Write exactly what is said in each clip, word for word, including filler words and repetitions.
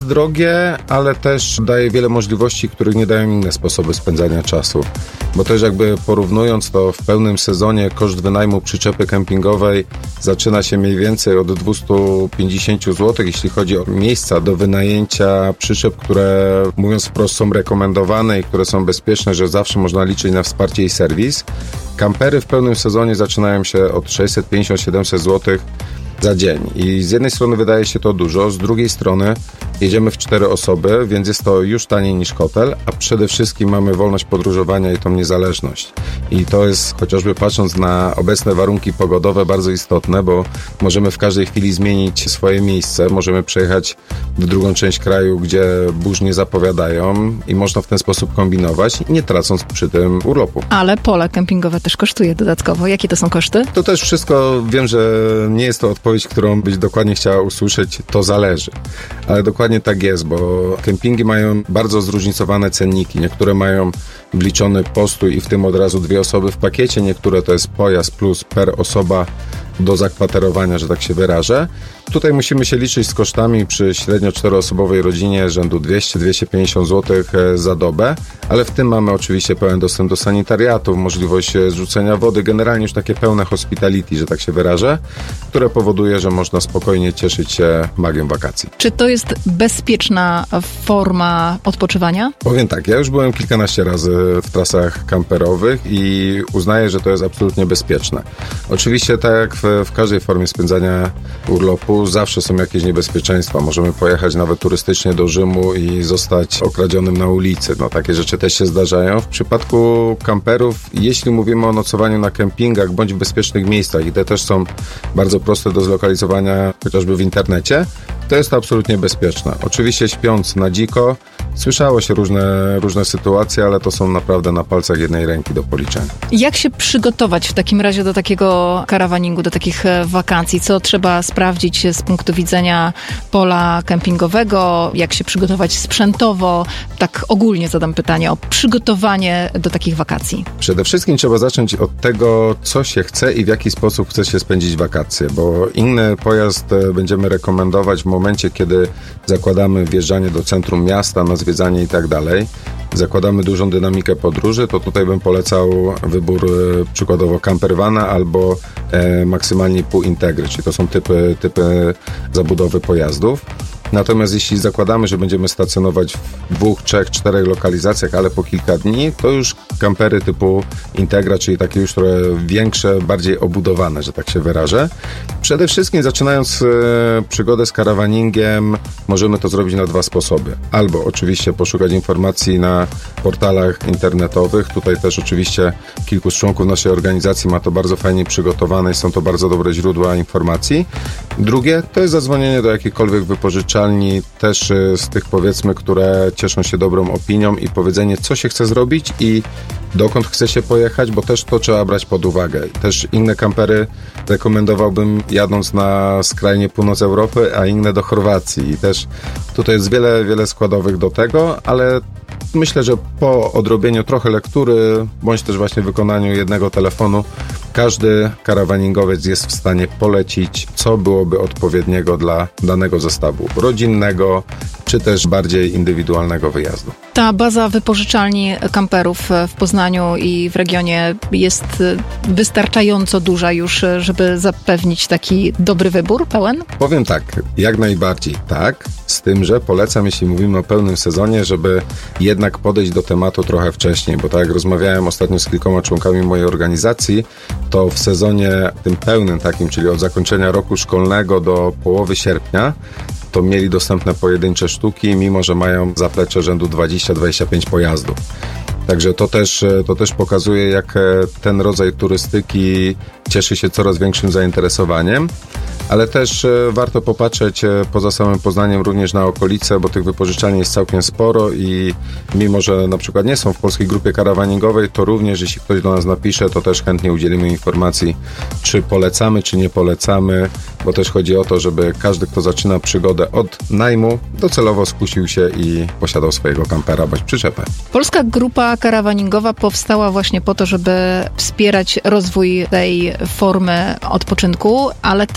drogie, ale też daje wiele możliwości, których nie dają inne sposoby spędzania czasu. Bo też jakby porównując to, w pełnym sezonie koszt wynajmu przyczepy kempingowej zaczyna się mniej więcej od dwieście pięćdziesiąt złotych, jeśli chodzi o miejsca do wynajęcia przyczep, które mówiąc wprost są rekomendowane i które są bezpieczne, że zawsze można liczyć na wsparcie i serwis. Kampery w pełnym sezonie zaczynają się od sześćset pięćdziesiąt do siedemset złotych za dzień. I z jednej strony wydaje się to dużo, z drugiej strony jedziemy w cztery osoby, więc jest to już taniej niż hotel, a przede wszystkim mamy wolność podróżowania i tą niezależność. I to jest, chociażby patrząc na obecne warunki pogodowe, bardzo istotne, bo możemy w każdej chwili zmienić swoje miejsce, możemy przejechać w drugą część kraju, gdzie burz nie zapowiadają i można w ten sposób kombinować, nie tracąc przy tym urlopu. Ale pole kempingowe też kosztuje dodatkowo. Jakie to są koszty? To też wszystko, wiem, że nie jest to odpowiedź, którą byś dokładnie chciała usłyszeć, to zależy. Ale dokładnie tak jest, bo kempingi mają bardzo zróżnicowane cenniki. Niektóre mają wliczony postój i w tym od razu dwie osoby w pakiecie, niektóre to jest pojazd plus per osoba do zakwaterowania, że tak się wyrażę. Tutaj musimy się liczyć z kosztami przy średnio czteroosobowej rodzinie rzędu dwieście do dwustu pięćdziesięciu złotych za dobę, ale w tym mamy oczywiście pełen dostęp do sanitariatów, możliwość zrzucenia wody, generalnie już takie pełne hospitality, że tak się wyrażę, które powoduje, że można spokojnie cieszyć się magią wakacji. Czy to jest bezpieczna forma odpoczywania? Powiem tak, ja już byłem kilkanaście razy w trasach kamperowych i uznaję, że to jest absolutnie bezpieczne. Oczywiście tak jak w, w każdej formie spędzania urlopu zawsze są jakieś niebezpieczeństwa. Możemy pojechać nawet turystycznie do Rzymu i zostać okradzionym na ulicy. No takie rzeczy też się zdarzają. W przypadku kamperów, jeśli mówimy o nocowaniu na kempingach bądź w bezpiecznych miejscach i te też są bardzo proste do zlokalizowania chociażby w internecie, to jest to absolutnie bezpieczne. Oczywiście śpiąc na dziko, słyszało się różne, różne sytuacje, ale to są naprawdę na palcach jednej ręki do policzenia. Jak się przygotować w takim razie do takiego karawaningu, do takich wakacji? Co trzeba sprawdzić z punktu widzenia pola kempingowego? Jak się przygotować sprzętowo? Tak ogólnie zadam pytanie o przygotowanie do takich wakacji. Przede wszystkim trzeba zacząć od tego, co się chce i w jaki sposób chce się spędzić wakacje, bo inny pojazd będziemy rekomendować w momencie, kiedy zakładamy wjeżdżanie do centrum miasta, na zwiedzanie i tak dalej. Zakładamy dużą dynamikę podróży, to tutaj bym polecał wybór e, przykładowo campervana albo e, maksymalnie półintegry, czyli to są typy, typy zabudowy pojazdów. Natomiast jeśli zakładamy, że będziemy stacjonować w dwóch, trzech, czterech lokalizacjach, ale po kilka dni, to już kampery typu Integra, czyli takie już trochę większe, bardziej obudowane, że tak się wyrażę. Przede wszystkim zaczynając e, przygodę z karawaningiem, możemy to zrobić na dwa sposoby. Albo oczywiście poszukać informacji na portalach internetowych. Tutaj też oczywiście kilku z członków naszej organizacji ma to bardzo fajnie przygotowane i są to bardzo dobre źródła informacji. Drugie to jest zadzwonienie do jakiejkolwiek wypożyczalni, też z tych powiedzmy, które cieszą się dobrą opinią i powiedzenie, co się chce zrobić i dokąd chce się pojechać, bo też to trzeba brać pod uwagę. Też inne kampery rekomendowałbym jadąc na skrajnie północ Europy, a inne do Chorwacji. I też tutaj jest wiele, wiele składowych do tego, ale myślę, że po odrobieniu trochę lektury, bądź też właśnie wykonaniu jednego telefonu, każdy karawaningowiec jest w stanie polecić, co byłoby odpowiedniego dla danego zestawu rodzinnego, czy też bardziej indywidualnego wyjazdu. Ta baza wypożyczalni kamperów w Poznaniu i w regionie jest wystarczająco duża już, żeby zapewnić taki dobry wybór, pełen? Powiem tak, jak najbardziej tak, z tym, że polecam, jeśli mówimy o pełnym sezonie, żeby jednak podejść do tematu trochę wcześniej, bo tak jak rozmawiałem ostatnio z kilkoma członkami mojej organizacji, to w sezonie tym pełnym takim, czyli od zakończenia roku szkolnego do połowy sierpnia, to mieli dostępne pojedyncze sztuki, mimo że mają zaplecze rzędu dwadzieścia do dwudziestu pięciu pojazdów. Także to też, to też pokazuje, jak ten rodzaj turystyki cieszy się coraz większym zainteresowaniem. Ale też warto popatrzeć poza samym Poznaniem również na okolice, bo tych wypożyczalni jest całkiem sporo i mimo, że na przykład nie są w polskiej grupie karawaningowej, to również jeśli ktoś do nas napisze, to też chętnie udzielimy informacji, czy polecamy, czy nie polecamy, bo też chodzi o to, żeby każdy, kto zaczyna przygodę od najmu, docelowo skusił się i posiadał swojego kampera bądź przyczepę. Polska grupa karawaningowa powstała właśnie po to, żeby wspierać rozwój tej formy odpoczynku, ale też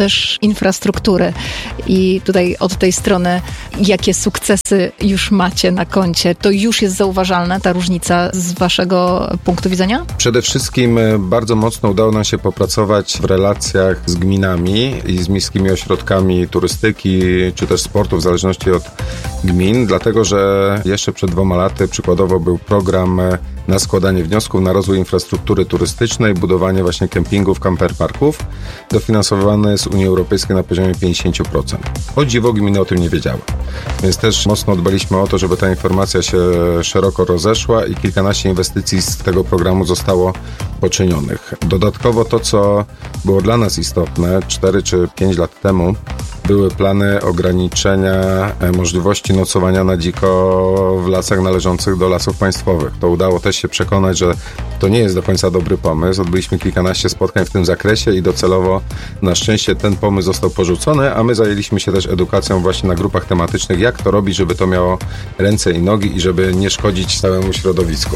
infrastruktury. I tutaj od tej strony, jakie sukcesy już macie na koncie? To już jest zauważalne, ta różnica z waszego punktu widzenia? Przede wszystkim bardzo mocno udało nam się popracować w relacjach z gminami i z miejskimi ośrodkami turystyki, czy też sportu, w zależności od gmin, dlatego że jeszcze przed dwoma laty przykładowo był program na składanie wniosków na rozwój infrastruktury turystycznej, budowanie właśnie kempingów, camperparków, dofinansowany z Unii Europejskiej na poziomie pięćdziesiąt procent. O dziwo gminy o tym nie wiedziały. Więc też mocno dbaliśmy o to, żeby ta informacja się szeroko rozeszła i kilkanaście inwestycji z tego programu zostało poczynionych. Dodatkowo to, co było dla nas istotne, cztery czy pięć lat temu, były plany ograniczenia możliwości nocowania na dziko w lasach należących do lasów państwowych. To udało też się przekonać, że to nie jest do końca dobry pomysł. Odbyliśmy kilkanaście spotkań w tym zakresie i docelowo na szczęście ten pomysł został porzucony, a my zajęliśmy się też edukacją właśnie na grupach tematycznych, jak to robić, żeby to miało ręce i nogi i żeby nie szkodzić całemu środowisku.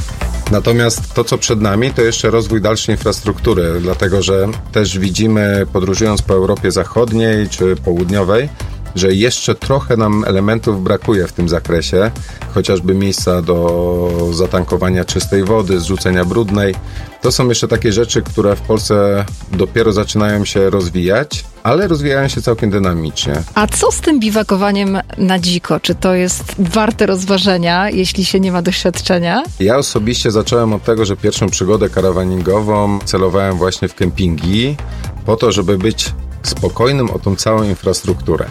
Natomiast to, co przed nami, to jeszcze rozwój dalszej infrastruktury, dlatego że też widzimy, podróżując po Europie Zachodniej czy Południowej, że jeszcze trochę nam elementów brakuje w tym zakresie, chociażby miejsca do zatankowania czystej wody, zrzucenia brudnej. To są jeszcze takie rzeczy, które w Polsce dopiero zaczynają się rozwijać, ale rozwijają się całkiem dynamicznie. A co z tym biwakowaniem na dziko? Czy to jest warte rozważenia, jeśli się nie ma doświadczenia? Ja osobiście zacząłem od tego, że pierwszą przygodę karawaningową celowałem właśnie w kempingi, po to, żeby być spokojnym o tą całą infrastrukturę.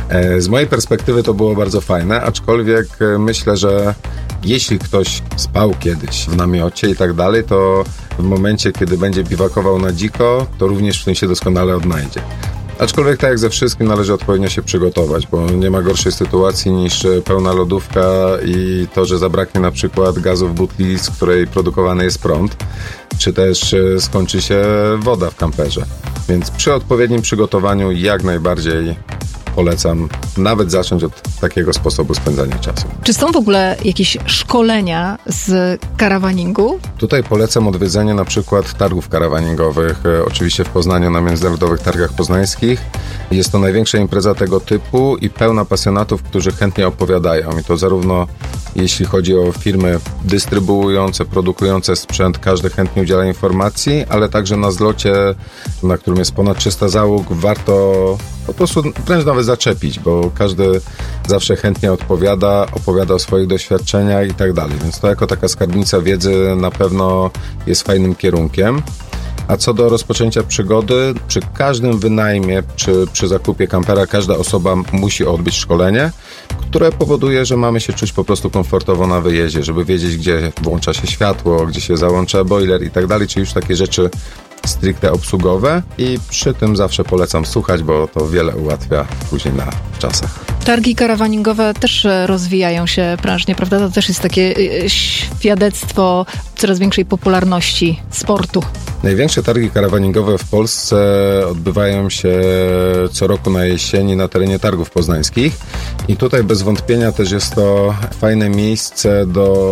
Z mojej perspektywy to było bardzo fajne, aczkolwiek myślę, że jeśli ktoś spał kiedyś w namiocie i tak dalej, to w momencie, kiedy będzie biwakował na dziko, to również w tym się doskonale odnajdzie. Aczkolwiek tak jak ze wszystkim należy odpowiednio się przygotować, bo nie ma gorszej sytuacji niż pełna lodówka i to, że zabraknie na przykład gazu w butli, z której produkowany jest prąd, czy też skończy się woda w kamperze. Więc przy odpowiednim przygotowaniu jak najbardziej polecam nawet zacząć od takiego sposobu spędzania czasu. Czy są w ogóle jakieś szkolenia z karawaningu? Tutaj polecam odwiedzenie na przykład targów karawaningowych, oczywiście w Poznaniu na Międzynarodowych Targach Poznańskich. Jest to największa impreza tego typu i pełna pasjonatów, którzy chętnie opowiadają. I to zarówno jeśli chodzi o firmy dystrybuujące, produkujące sprzęt, każdy chętnie udziela informacji, ale także na zlocie, na którym jest ponad trzysta załóg, warto po prostu wręcz nawet zaczepić, bo każdy zawsze chętnie odpowiada, opowiada o swoich doświadczeniach i tak dalej. Więc to jako taka skarbnica wiedzy na pewno jest fajnym kierunkiem. A co do rozpoczęcia przygody, przy każdym wynajmie czy przy zakupie kampera każda osoba musi odbyć szkolenie, które powoduje, że mamy się czuć po prostu komfortowo na wyjeździe, żeby wiedzieć, gdzie włącza się światło, gdzie się załącza boiler i tak dalej, czyli już takie rzeczy stricte obsługowe i przy tym zawsze polecam słuchać, bo to wiele ułatwia później na czasach. Targi karawaningowe też rozwijają się prężnie, prawda? To też jest takie świadectwo coraz większej popularności sportu. Największe targi karawaningowe w Polsce odbywają się co roku na jesieni na terenie targów poznańskich i tutaj bez wątpienia też jest to fajne miejsce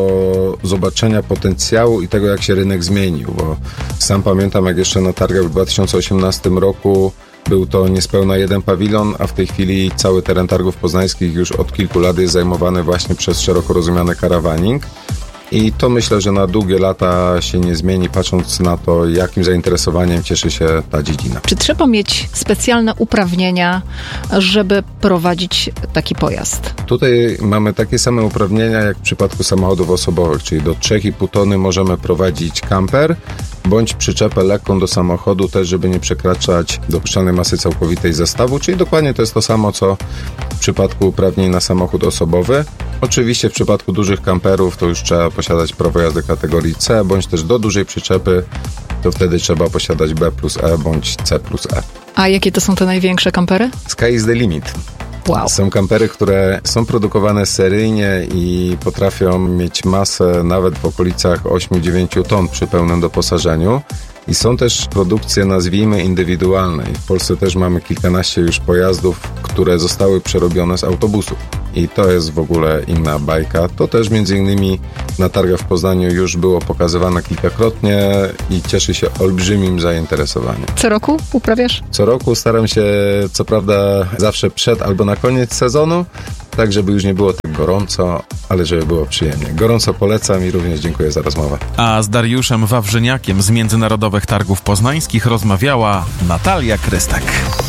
do zobaczenia potencjału i tego, jak się rynek zmienił, bo sam pamiętam, jak jeszcze na targach w dwa tysiące osiemnastym roku był to niespełna jeden pawilon, a w tej chwili cały teren targów poznańskich już od kilku lat jest zajmowany właśnie przez szeroko rozumiany karawaning. I to myślę, że na długie lata się nie zmieni, patrząc na to, jakim zainteresowaniem cieszy się ta dziedzina. Czy trzeba mieć specjalne uprawnienia, żeby prowadzić taki pojazd? Tutaj mamy takie same uprawnienia, jak w przypadku samochodów osobowych, czyli do trzy i pół tony możemy prowadzić kamper, bądź przyczepę lekką do samochodu, też żeby nie przekraczać dopuszczalnej masy całkowitej zestawu, czyli dokładnie to jest to samo, co w przypadku uprawnień na samochód osobowy. Oczywiście w przypadku dużych kamperów to już trzeba posiadać prawo jazdy kategorii C, bądź też do dużej przyczepy, to wtedy trzeba posiadać B plus E bądź C plus E. A jakie to są te największe kampery? Sky is the limit. Wow. Są kampery, które są produkowane seryjnie i potrafią mieć masę nawet w okolicach osiem do dziewięciu ton przy pełnym doposażeniu. I są też produkcje, nazwijmy, indywidualne. I w Polsce też mamy kilkanaście już pojazdów, które zostały przerobione z autobusów. i to jest w ogóle inna bajka. To też między innymi na targach w Poznaniu już było pokazywane kilkakrotnie i cieszy się olbrzymim zainteresowaniem. Co roku uprawiasz? Co roku staram się, co prawda, zawsze przed albo na koniec sezonu, tak żeby już nie było tak gorąco, ale żeby było przyjemnie. Gorąco polecam i również dziękuję za rozmowę. A z Dariuszem Wawrzyniakiem z Międzynarodowych Targów Poznańskich rozmawiała Natalia Krystek.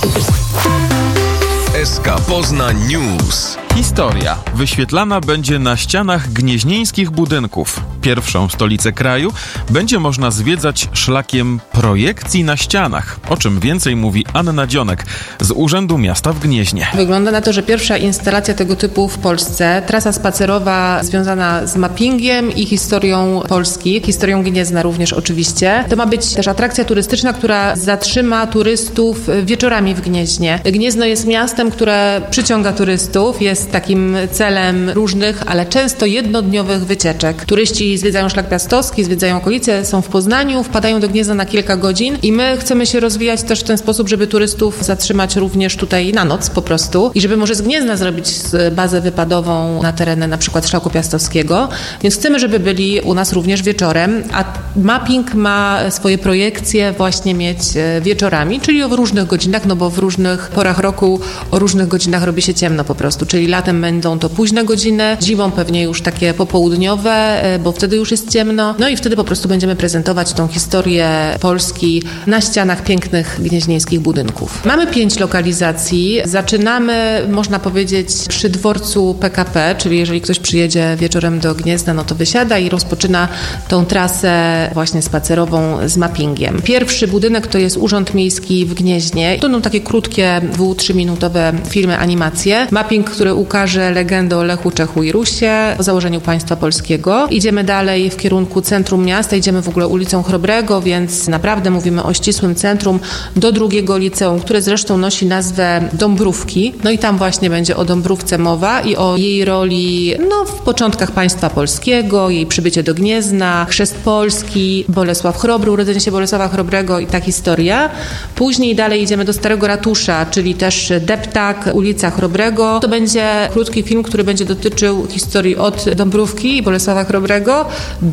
S K Poznań News. Historia wyświetlana będzie na ścianach gnieźnieńskich budynków. Pierwszą stolicę kraju będzie można zwiedzać szlakiem projekcji na ścianach. O czym więcej mówi Anna Dzionek z Urzędu Miasta w Gnieźnie. Wygląda na to, że pierwsza instalacja tego typu w Polsce, trasa spacerowa związana z mappingiem i historią Polski, historią Gniezna również oczywiście. To ma być też atrakcja turystyczna, która zatrzyma turystów wieczorami w Gnieźnie. Gniezno jest miastem, które przyciąga turystów, jest takim celem różnych, ale często jednodniowych wycieczek. Turyści zwiedzają Szlak Piastowski, zwiedzają okolice, są w Poznaniu, wpadają do Gniezna na kilka godzin i my chcemy się rozwijać też w ten sposób, żeby turystów zatrzymać również tutaj na noc po prostu i żeby może z Gniezna zrobić bazę wypadową na tereny na przykład Szlaku Piastowskiego, więc chcemy, żeby byli u nas również wieczorem, a mapping ma swoje projekcje właśnie mieć wieczorami, czyli o różnych godzinach, no bo w różnych porach roku o różnych godzinach robi się ciemno po prostu, czyli latem będą to późne godziny, zimą pewnie już takie popołudniowe, bo wtedy już jest ciemno, no i wtedy po prostu będziemy prezentować tą historię Polski na ścianach pięknych gnieźnieńskich budynków. Mamy pięć lokalizacji, zaczynamy, można powiedzieć, przy dworcu P K P, czyli jeżeli ktoś przyjedzie wieczorem do Gniezna, no to wysiada i rozpoczyna tą trasę właśnie spacerową z mappingiem. Pierwszy budynek to jest Urząd Miejski w Gnieźnie. To będą takie krótkie, dwu, trzyminutowe filmy, animacje. Mapping, który ukaże legendę o Lechu, Czechu i Rusie, o założeniu państwa polskiego. Idziemy dalej w kierunku centrum miasta, idziemy w ogóle ulicą Chrobrego, więc naprawdę mówimy o ścisłym centrum do drugiego liceum, które zresztą nosi nazwę Dąbrówki. No i tam właśnie będzie o Dąbrówce mowa i o jej roli no, w początkach państwa polskiego, jej przybycie do Gniezna, chrzest Polski, Bolesław Chrobry, urodzenie się Bolesława Chrobrego i ta historia. Później dalej idziemy do Starego Ratusza, czyli też Deptak, ulica Chrobrego. To będzie krótki film, który będzie dotyczył historii od Dąbrówki i Bolesława Chrobrego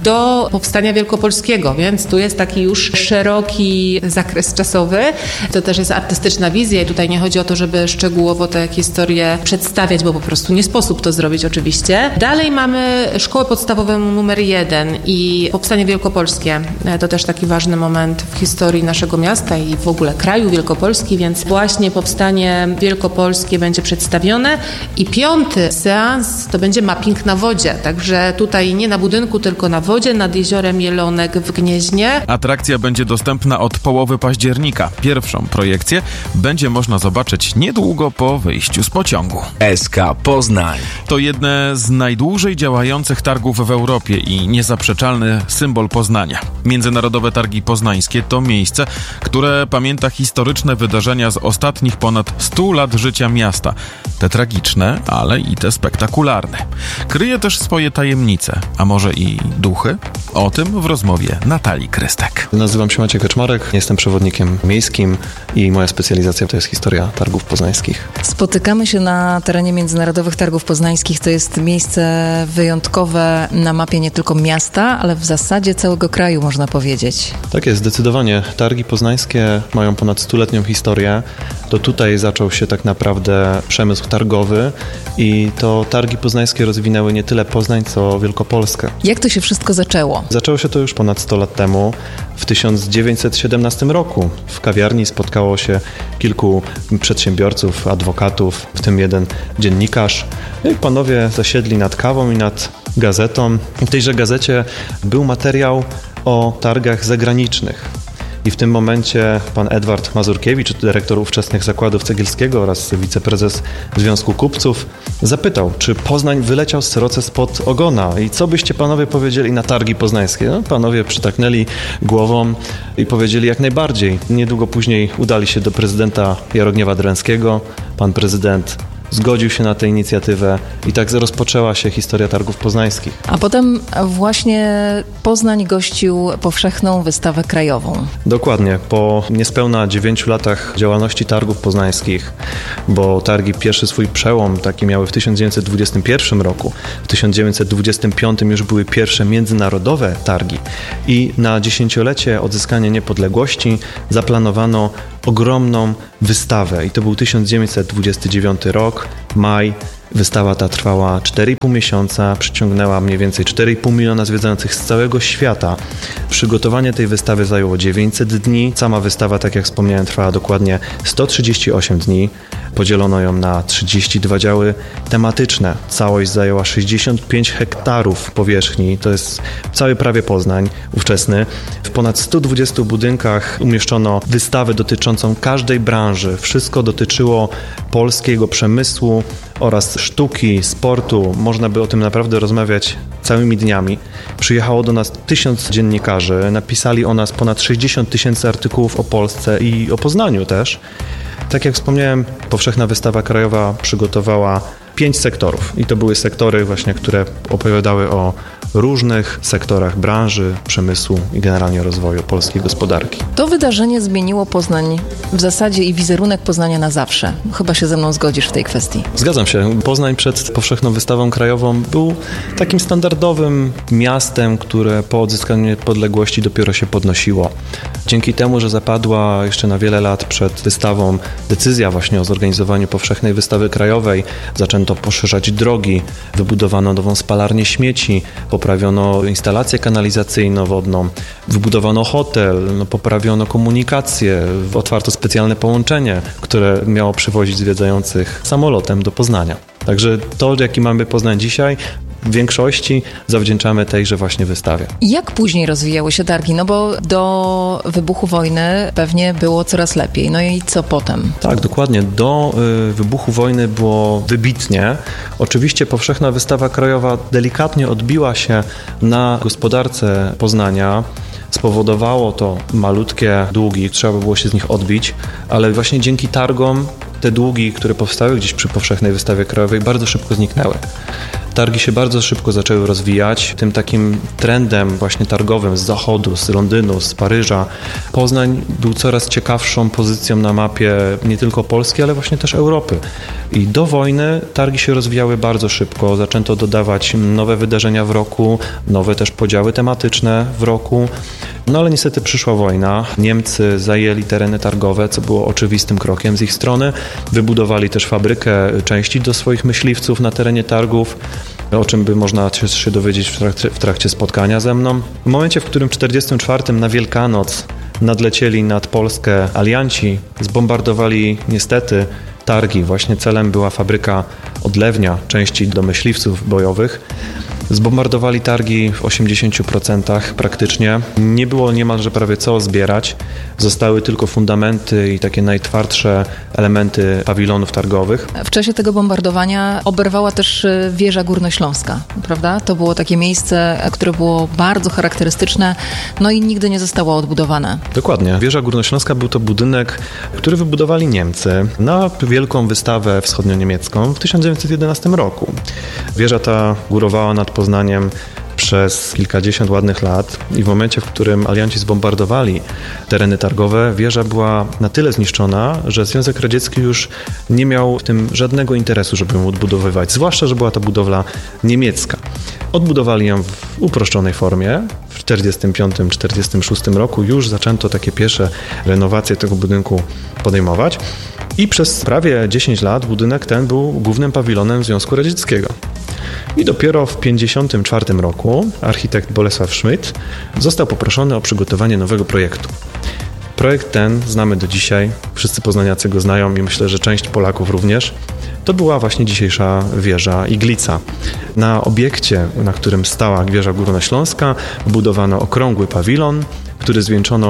do powstania wielkopolskiego, więc tu jest taki już szeroki zakres czasowy. To też jest artystyczna wizja i tutaj nie chodzi o to, żeby szczegółowo tę historię przedstawiać, bo po prostu nie sposób to zrobić oczywiście. Dalej mamy szkołę podstawową numer jeden i powstanie wielkopolskie. To też taki ważny moment w historii naszego miasta i w ogóle kraju Wielkopolski, więc właśnie powstanie wielkopolskie będzie przedstawione i piąty seans to będzie mapping na wodzie, także tutaj nie na budynku, tylko na wodzie nad jeziorem Jelonek w Gnieźnie. Atrakcja będzie dostępna od połowy października. Pierwszą projekcję będzie można zobaczyć niedługo po wyjściu z pociągu. S K Poznań. To jedne z najdłużej działających targów w Europie i niezaprzeczalny symbol Poznania. Międzynarodowe Targi Poznańskie to miejsce, które pamięta historyczne wydarzenia z ostatnich ponad stu lat życia miasta. Te tragiczne, ale i te spektakularne. Kryje też swoje tajemnice, a może i duchy? O tym w rozmowie Natalii Krystek. Nazywam się Maciej Kaczmarek, jestem przewodnikiem miejskim i moja specjalizacja to jest historia targów poznańskich. Spotykamy się na terenie Międzynarodowych Targów Poznańskich. To jest miejsce wyjątkowe na mapie nie tylko miasta, ale w zasadzie całego kraju, można powiedzieć. Tak jest, zdecydowanie. Targi poznańskie mają ponad stuletnią historię. To tutaj zaczął się tak naprawdę przemysł targowy i to targi poznańskie rozwinęły nie tyle Poznań, co Wielkopolskę. Jak to się wszystko zaczęło? Zaczęło się to już ponad sto lat temu, w tysiąc dziewięćset siedemnastym roku. W kawiarni spotkało się kilku przedsiębiorców, adwokatów, w tym jeden dziennikarz. I panowie zasiedli nad kawą i nad gazetą. I w tejże gazecie był materiał o targach zagranicznych. I w tym momencie pan Edward Mazurkiewicz, dyrektor ówczesnych zakładów Cegielskiego oraz wiceprezes Związku Kupców, zapytał, czy Poznań wyleciał sroce spod ogona i co byście panowie powiedzieli na targi poznańskie? No, panowie przytaknęli głową i powiedzieli jak najbardziej. Niedługo później udali się do prezydenta Jarogniewa Dręckiego. Pan prezydent zgodził się na tę inicjatywę i tak rozpoczęła się historia targów poznańskich. A potem właśnie Poznań gościł powszechną wystawę krajową. Dokładnie. Po niespełna dziewięciu latach działalności targów poznańskich, bo targi pierwszy swój przełom taki miały w tysiąc dziewięćset dwudziestym pierwszym roku, w tysiąc dziewięćset dwudziestym piątym już były pierwsze międzynarodowe targi i na dziesięciolecie odzyskania niepodległości zaplanowano ogromną wystawę i to był tysiąc dziewięćset dwudziesty dziewiąty rok, maj. Wystawa ta trwała cztery i pół miesiąca, przyciągnęła mniej więcej cztery i pół miliona zwiedzających z całego świata. Przygotowanie tej wystawy zajęło dziewięćset dni. Sama wystawa, tak jak wspomniałem, trwała dokładnie sto trzydzieści osiem dni. Podzielono ją na trzydzieści dwa działy tematyczne. Całość zajęła sześćdziesiąt pięć hektarów powierzchni. To jest cały prawie Poznań ówczesny. W ponad stu dwudziestu budynkach umieszczono wystawę dotyczącą każdej branży. Wszystko dotyczyło polskiego przemysłu oraz sztuki, sportu. Można by o tym naprawdę rozmawiać całymi dniami. Przyjechało do nas tysiąc dziennikarzy, napisali o nas ponad sześćdziesiąt tysięcy artykułów o Polsce i o Poznaniu też. Tak jak wspomniałem, Powszechna Wystawa Krajowa przygotowała pięć sektorów i to były sektory właśnie, które opowiadały o różnych sektorach branży, przemysłu i generalnie rozwoju polskiej gospodarki. To wydarzenie zmieniło Poznań w zasadzie i wizerunek Poznania na zawsze. Chyba się ze mną zgodzisz w tej kwestii. Zgadzam się. Poznań przed Powszechną Wystawą Krajową był takim standardowym miastem, które po odzyskaniu niepodległości dopiero się podnosiło. Dzięki temu, że zapadła jeszcze na wiele lat przed wystawą decyzja właśnie o zorganizowaniu Powszechnej Wystawy Krajowej, zaczęto poszerzać drogi, wybudowano nową spalarnię śmieci, poprawiono instalację kanalizacyjno-wodną, wybudowano hotel, no, poprawiono komunikację, otwarto specjalne połączenie, które miało przywozić zwiedzających samolotem do Poznania. Także to, jaki mamy Poznań dzisiaj, w większości zawdzięczamy tejże właśnie wystawie. Jak później rozwijały się targi? No bo do wybuchu wojny pewnie było coraz lepiej. No i co potem? Tak, dokładnie. Do y, wybuchu wojny było wybitnie. Oczywiście Powszechna Wystawa Krajowa delikatnie odbiła się na gospodarce Poznania. Spowodowało to malutkie długi, trzeba by było się z nich odbić, ale właśnie dzięki targom te długi, które powstały gdzieś przy Powszechnej Wystawie Krajowej, bardzo szybko zniknęły. Targi się bardzo szybko zaczęły rozwijać. Tym takim trendem właśnie targowym z zachodu, z Londynu, z Paryża, Poznań był coraz ciekawszą pozycją na mapie nie tylko Polski, ale właśnie też Europy. I do wojny targi się rozwijały bardzo szybko. Zaczęto dodawać nowe wydarzenia w roku, nowe też podziały tematyczne w roku. No ale niestety przyszła wojna. Niemcy zajęli tereny targowe, co było oczywistym krokiem z ich strony. Wybudowali też fabrykę części do swoich myśliwców na terenie targów, o czym by można się dowiedzieć w trakcie, w trakcie spotkania ze mną. W momencie, w którym w tysiąc dziewięćset czterdziestym czwartym na Wielkanoc nadlecieli nad Polskę alianci, zbombardowali niestety targi. Właśnie celem była fabryka odlewnia części do myśliwców bojowych. Zbombardowali targi w osiemdziesięciu procentach praktycznie. Nie było niemalże prawie co zbierać. Zostały tylko fundamenty i takie najtwardsze elementy pawilonów targowych. W czasie tego bombardowania oberwała też wieża górnośląska, prawda? To było takie miejsce, które było bardzo charakterystyczne, no i nigdy nie zostało odbudowane. Dokładnie. Wieża górnośląska był to budynek, który wybudowali Niemcy na wielką wystawę wschodnio-niemiecką w tysiąc dziewięćset jedenastym roku. Wieża ta górowała nad Poznaniem przez kilkadziesiąt ładnych lat i w momencie, w którym alianci zbombardowali tereny targowe, wieża była na tyle zniszczona, że Związek Radziecki już nie miał w tym żadnego interesu, żeby ją odbudowywać, zwłaszcza, że była to budowla niemiecka. Odbudowali ją w uproszczonej formie. W tysiąc dziewięćset czterdziestym piątym do tysiąc dziewięćset czterdziestym szóstym roku już zaczęto takie pierwsze renowacje tego budynku podejmować i przez prawie dziesięć lat budynek ten był głównym pawilonem Związku Radzieckiego. I dopiero w tysiąc dziewięćset pięćdziesiątym czwartym roku architekt Bolesław Schmidt został poproszony o przygotowanie nowego projektu. Projekt ten znamy do dzisiaj, wszyscy poznaniacy go znają i myślę, że część Polaków również. To była właśnie dzisiejsza wieża Iglica. Na obiekcie, na którym stała wieża górnośląska, budowano okrągły pawilon, który zwieńczono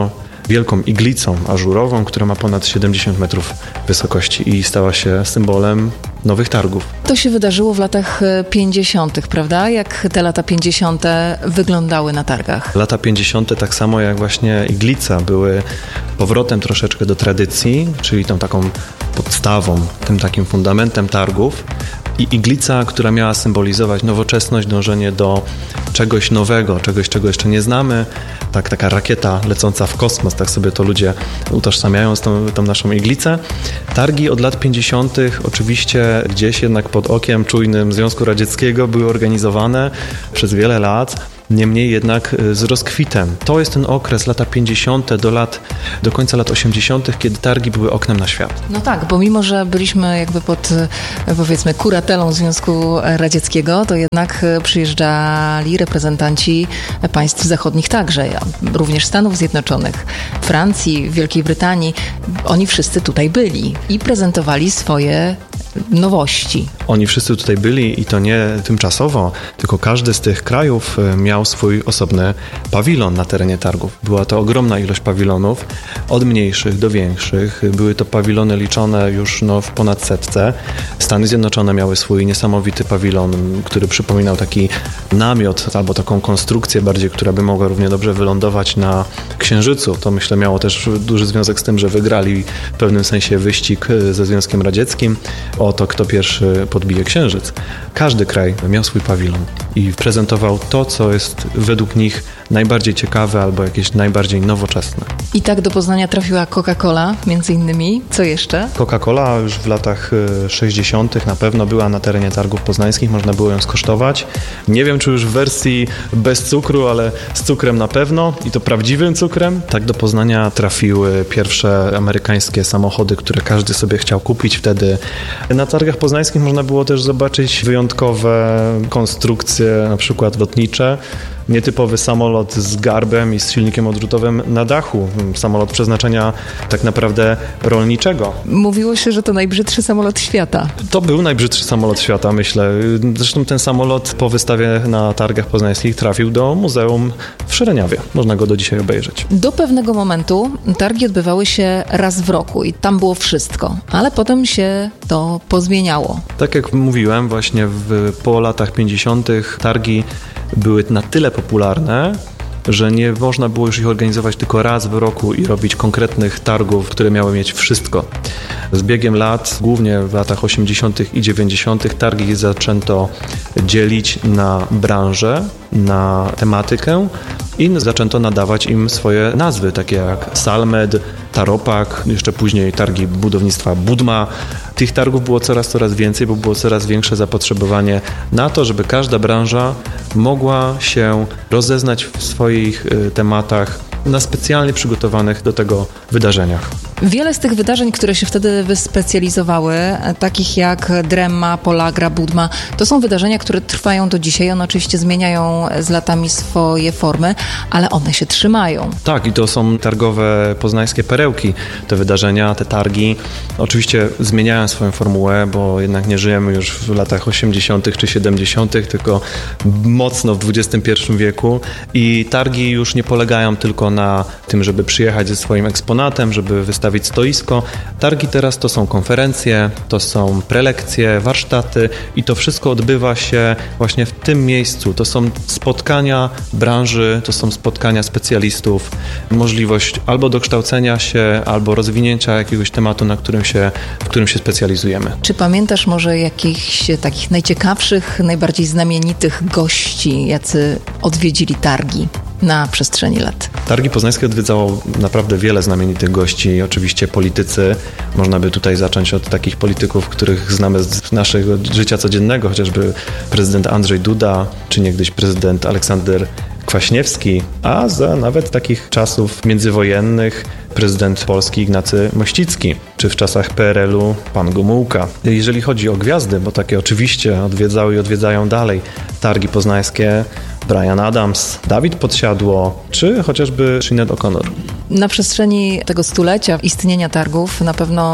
wielką iglicą ażurową, która ma ponad siedemdziesiąt metrów wysokości i stała się symbolem nowych targów. To się wydarzyło w latach pięćdziesiątych, prawda? Jak te lata pięćdziesiąte wyglądały na targach? Lata pięćdziesiąte, tak samo jak właśnie iglica, były powrotem troszeczkę do tradycji, czyli tą taką podstawą, tym takim fundamentem targów. I iglica, która miała symbolizować nowoczesność, dążenie do czegoś nowego, czegoś, czego jeszcze nie znamy. Tak, taka rakieta lecąca w kosmos, tak sobie to ludzie utożsamiają z tą, tą naszą iglicę. Targi od lat pięćdziesiątych oczywiście gdzieś jednak pod okiem czujnym Związku Radzieckiego były organizowane przez wiele lat. Niemniej jednak z rozkwitem. To jest ten okres, lata pięćdziesiąte do lat, do końca lat osiemdziesiątych, kiedy targi były oknem na świat. No tak, bo mimo, że byliśmy jakby pod, powiedzmy, kuratelą Związku Radzieckiego, to jednak przyjeżdżali reprezentanci państw zachodnich także, również Stanów Zjednoczonych, Francji, Wielkiej Brytanii. Oni wszyscy tutaj byli i prezentowali swoje nowości. Oni wszyscy tutaj byli i to nie tymczasowo, tylko każdy z tych krajów miał swój osobny pawilon na terenie targów. Była to ogromna ilość pawilonów, od mniejszych do większych. Były to pawilony liczone już no, w ponad setce. Stany Zjednoczone miały swój niesamowity pawilon, który przypominał taki namiot albo taką konstrukcję bardziej, która by mogła równie dobrze wylądować na Księżycu. To myślę miało też duży związek z tym, że wygrali w pewnym sensie wyścig ze Związkiem Radzieckim o to, kto pierwszy podbije Księżyc. Każdy kraj miał swój pawilon i prezentował to, co jest według nich najbardziej ciekawe albo jakieś najbardziej nowoczesne. I tak do Poznania trafiła Coca-Cola, między innymi. Co jeszcze? Coca-Cola już w latach sześćdziesiątych na pewno była na terenie targów poznańskich, można było ją skosztować. Nie wiem, czy już w wersji bez cukru, ale z cukrem na pewno i to prawdziwym cukrem. Tak do Poznania trafiły pierwsze amerykańskie samochody, które każdy sobie chciał kupić wtedy. Na targach poznańskich można było też zobaczyć wyjątkowe konstrukcje, na przykład lotnicze. Nietypowy samolot z garbem i z silnikiem odrzutowym na dachu. Samolot przeznaczenia tak naprawdę rolniczego. Mówiło się, że to najbrzydszy samolot świata. To był najbrzydszy samolot świata, myślę. Zresztą ten samolot po wystawie na targach poznańskich trafił do muzeum w Szereniawie. Można go do dzisiaj obejrzeć. Do pewnego momentu targi odbywały się raz w roku i tam było wszystko, ale potem się to pozmieniało. Tak jak mówiłem, właśnie w, po latach pięćdziesiątych targi były na tyle popularne, że nie można było już ich organizować tylko raz w roku i robić konkretnych targów, które miały mieć wszystko. Z biegiem lat, głównie w latach osiemdziesiątych i dziewięćdziesiątych targi zaczęto dzielić na branże, na tematykę i zaczęto nadawać im swoje nazwy, takie jak Salmed, Taropak, jeszcze później targi budownictwa Budma. Tych targów było coraz, coraz więcej, bo było coraz większe zapotrzebowanie na to, żeby każda branża mogła się rozeznać w swoich tematach na specjalnie przygotowanych do tego wydarzeniach. Wiele z tych wydarzeń, które się wtedy wyspecjalizowały, takich jak Dremma, Polagra, Budma, to są wydarzenia, które trwają do dzisiaj. One oczywiście zmieniają z latami swoje formy, ale one się trzymają. Tak, i to są targowe poznańskie perełki. Te wydarzenia, te targi oczywiście zmieniają swoją formułę, bo jednak nie żyjemy już w latach osiemdziesiątych czy siedemdziesiątych, tylko mocno w dwudziestym pierwszym wieku i targi już nie polegają tylko na tym, żeby przyjechać ze swoim eksponatem, żeby wystawić stoisko. Targi teraz to są konferencje, to są prelekcje, warsztaty i to wszystko odbywa się właśnie w tym miejscu. To są spotkania branży, to są spotkania specjalistów, możliwość albo dokształcenia się, albo rozwinięcia jakiegoś tematu, na którym się, w którym się specjalizujemy. Czy pamiętasz może jakichś takich najciekawszych, najbardziej znamienitych gości, jacy odwiedzili targi na przestrzeni lat? Targi poznańskie odwiedzało naprawdę wiele znamienitych gości, oczywiście politycy. Można by tutaj zacząć od takich polityków, których znamy z naszego życia codziennego, chociażby prezydent Andrzej Duda, czy niegdyś prezydent Aleksander Kwaśniewski, a za nawet takich czasów międzywojennych prezydent Polski Ignacy Mościcki, czy w czasach P R L u pan Gomułka. Jeżeli chodzi o gwiazdy, bo takie oczywiście odwiedzały i odwiedzają dalej targi poznańskie, Bryan Adams, Dawid Podsiadło, czy chociażby Sinead O'Connor. Na przestrzeni tego stulecia istnienia targów na pewno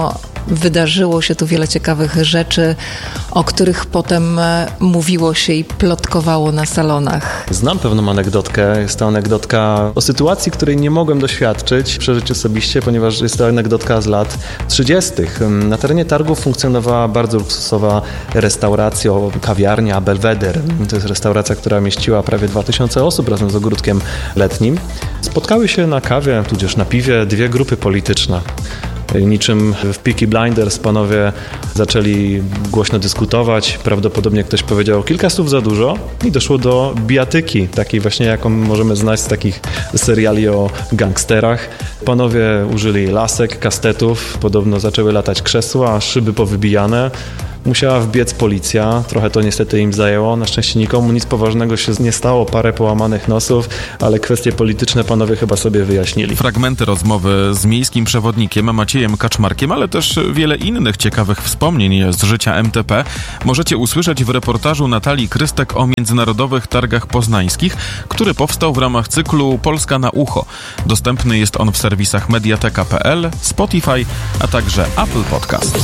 wydarzyło się tu wiele ciekawych rzeczy, o których potem mówiło się i plotkowało na salonach. Znam pewną anegdotkę. Jest to anegdotka o sytuacji, której nie mogłem doświadczyć, przeżyć osobiście, ponieważ jest to anegdotka z lat trzydziestych. Na terenie targów funkcjonowała bardzo luksusowa restauracja, kawiarnia Belweder. To jest restauracja, która mieściła prawie dwa tysiące osób razem z ogródkiem letnim. Spotkały się na kawie, tudzież na piwie dwie grupy polityczne. Niczym w Peaky Blinders panowie zaczęli głośno dyskutować. Prawdopodobnie ktoś powiedział kilka słów za dużo i doszło do bijatyki, takiej właśnie jaką możemy znać z takich seriali o gangsterach. Panowie użyli lasek, kastetów, podobno zaczęły latać krzesła, szyby powybijane. Musiała wbiec policja, trochę to niestety im zajęło. Na szczęście nikomu nic poważnego się nie stało, parę połamanych nosów, ale kwestie polityczne panowie chyba sobie wyjaśnili. Fragmenty rozmowy z miejskim przewodnikiem Maciejem Kaczmarkiem, ale też wiele innych ciekawych wspomnień z życia M T P możecie usłyszeć w reportażu Natalii Krystek o Międzynarodowych Targach Poznańskich, który powstał w ramach cyklu Polska na ucho. Dostępny jest on w serwisach mediateka kropka p l, Spotify, a także Apple Podcast.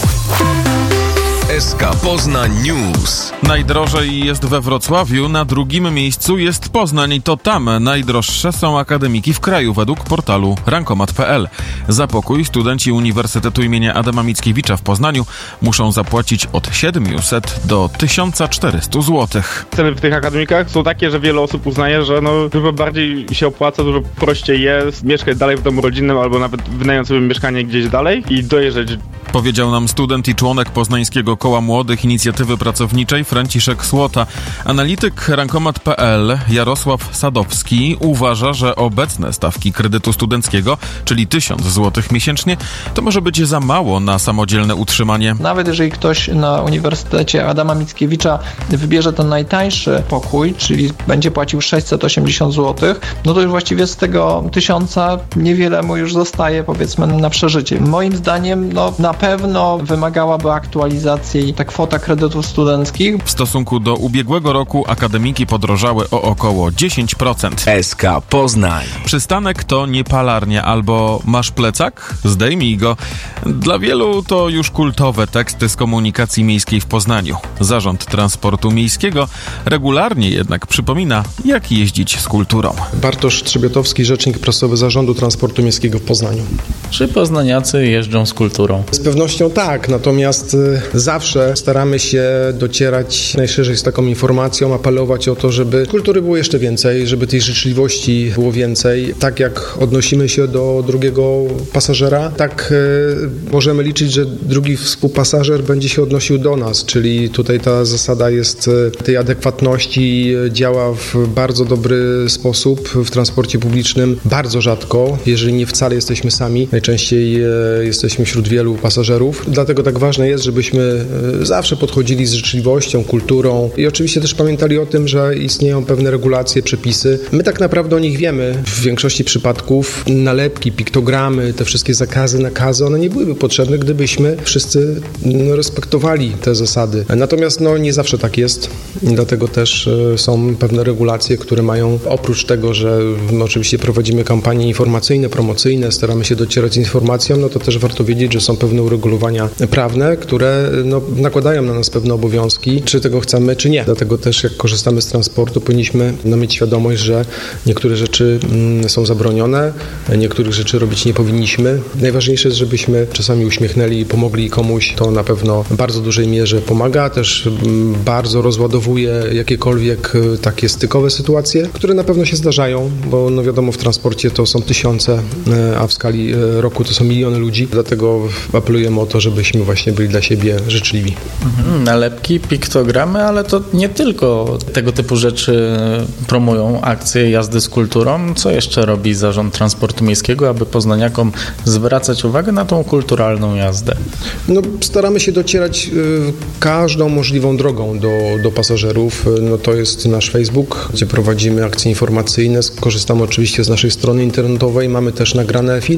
S K Poznań News. Najdrożej jest we Wrocławiu, na drugim miejscu jest Poznań i to tam najdroższe są akademiki w kraju według portalu rankomat kropka p l. Za pokój studenci Uniwersytetu imienia Adama Mickiewicza w Poznaniu muszą zapłacić od siedemset do tysiąc czterysta złotych. Ceny w tych akademikach są takie, że wiele osób uznaje, że no, dużo bardziej się opłaca, dużo prościej jest mieszkać dalej w domu rodzinnym albo nawet wynająć sobie mieszkanie gdzieś dalej i dojeżdżać. Powiedział nam student i członek Poznańskiego Koła Młodych Inicjatywy Pracowniczej Franciszek Słota. Analityk rankomat kropka p l Jarosław Sadowski uważa, że obecne stawki kredytu studenckiego, czyli tysiąc złotych miesięcznie, to może być za mało na samodzielne utrzymanie. Nawet jeżeli ktoś na Uniwersytecie Adama Mickiewicza wybierze ten najtańszy pokój, czyli będzie płacił sześćset osiemdziesiąt złotych, no to już właściwie z tego tysiąca niewiele mu już zostaje, powiedzmy, na przeżycie. Moim zdaniem, no na pewno wymagałaby aktualizacji ta kwota kredytów studenckich. W stosunku do ubiegłego roku akademiki podrożały o około dziesięć procent. S K Poznań. Przystanek to nie palarnia albo masz plecak? Zdejmij go. Dla wielu to już kultowe teksty z komunikacji miejskiej w Poznaniu. Zarząd Transportu Miejskiego regularnie jednak przypomina, jak jeździć z kulturą. Bartosz Trzebiatowski, rzecznik prasowy Zarządu Transportu Miejskiego w Poznaniu. Czy poznaniacy jeżdżą z kulturą? Z pewnością tak, natomiast zawsze staramy się docierać najszerzej z taką informacją, apelować o to, żeby kultury było jeszcze więcej, żeby tej życzliwości było więcej. Tak jak odnosimy się do drugiego pasażera, tak y, możemy liczyć, że drugi współpasażer będzie się odnosił do nas, czyli tutaj ta zasada jest y, tej adekwatności, y, działa w bardzo dobry sposób w transporcie publicznym. Bardzo rzadko, jeżeli nie wcale jesteśmy sami, najczęściej y, jesteśmy wśród wielu pasażerów. Dlatego tak ważne jest, żebyśmy y, zawsze podchodzili z życzliwością, kulturą i oczywiście też pamiętali o tym, że istnieją pewne regulacje, przepisy. My tak naprawdę o nich wiemy. W większości przypadków nalepki, piktogramy, te wszystkie zakazy, nakazy, one nie byłyby potrzebne, gdybyśmy wszyscy no, respektowali te zasady. Natomiast no, nie zawsze tak jest. Dlatego też y, są pewne regulacje, które mają, oprócz tego, że my oczywiście prowadzimy kampanie informacyjne, promocyjne, staramy się docierać z informacją, no to też warto wiedzieć, że są pewne uregulowania prawne, które no, nakładają na nas pewne obowiązki, czy tego chcemy, czy nie. Dlatego też jak korzystamy z transportu, powinniśmy no, mieć świadomość, że niektóre rzeczy mm, są zabronione, niektórych rzeczy robić nie powinniśmy. Najważniejsze jest, żebyśmy czasami uśmiechnęli i pomogli komuś. To na pewno w bardzo dużej mierze pomaga, też mm, bardzo rozładowuje jakiekolwiek takie stykowe sytuacje, które na pewno się zdarzają, bo no wiadomo, w transporcie to są tysiące, a w skali roku to są miliony ludzi. Dlatego apelujemy o to, żebyśmy właśnie byli dla siebie życzliwi. Mhm, nalepki, piktogramy, ale to nie tylko tego typu rzeczy promują akcje jazdy z kulturą. Co jeszcze robi Zarząd Transportu Miejskiego, aby poznaniakom zwracać uwagę na tą kulturalną jazdę? No, staramy się docierać y, każdą możliwą drogą do, do pasażerów. No, to jest nasz Facebook, gdzie prowadzimy akcje informacyjne. Korzystamy oczywiście z naszej strony internetowej. Mamy też nagrane filmy, które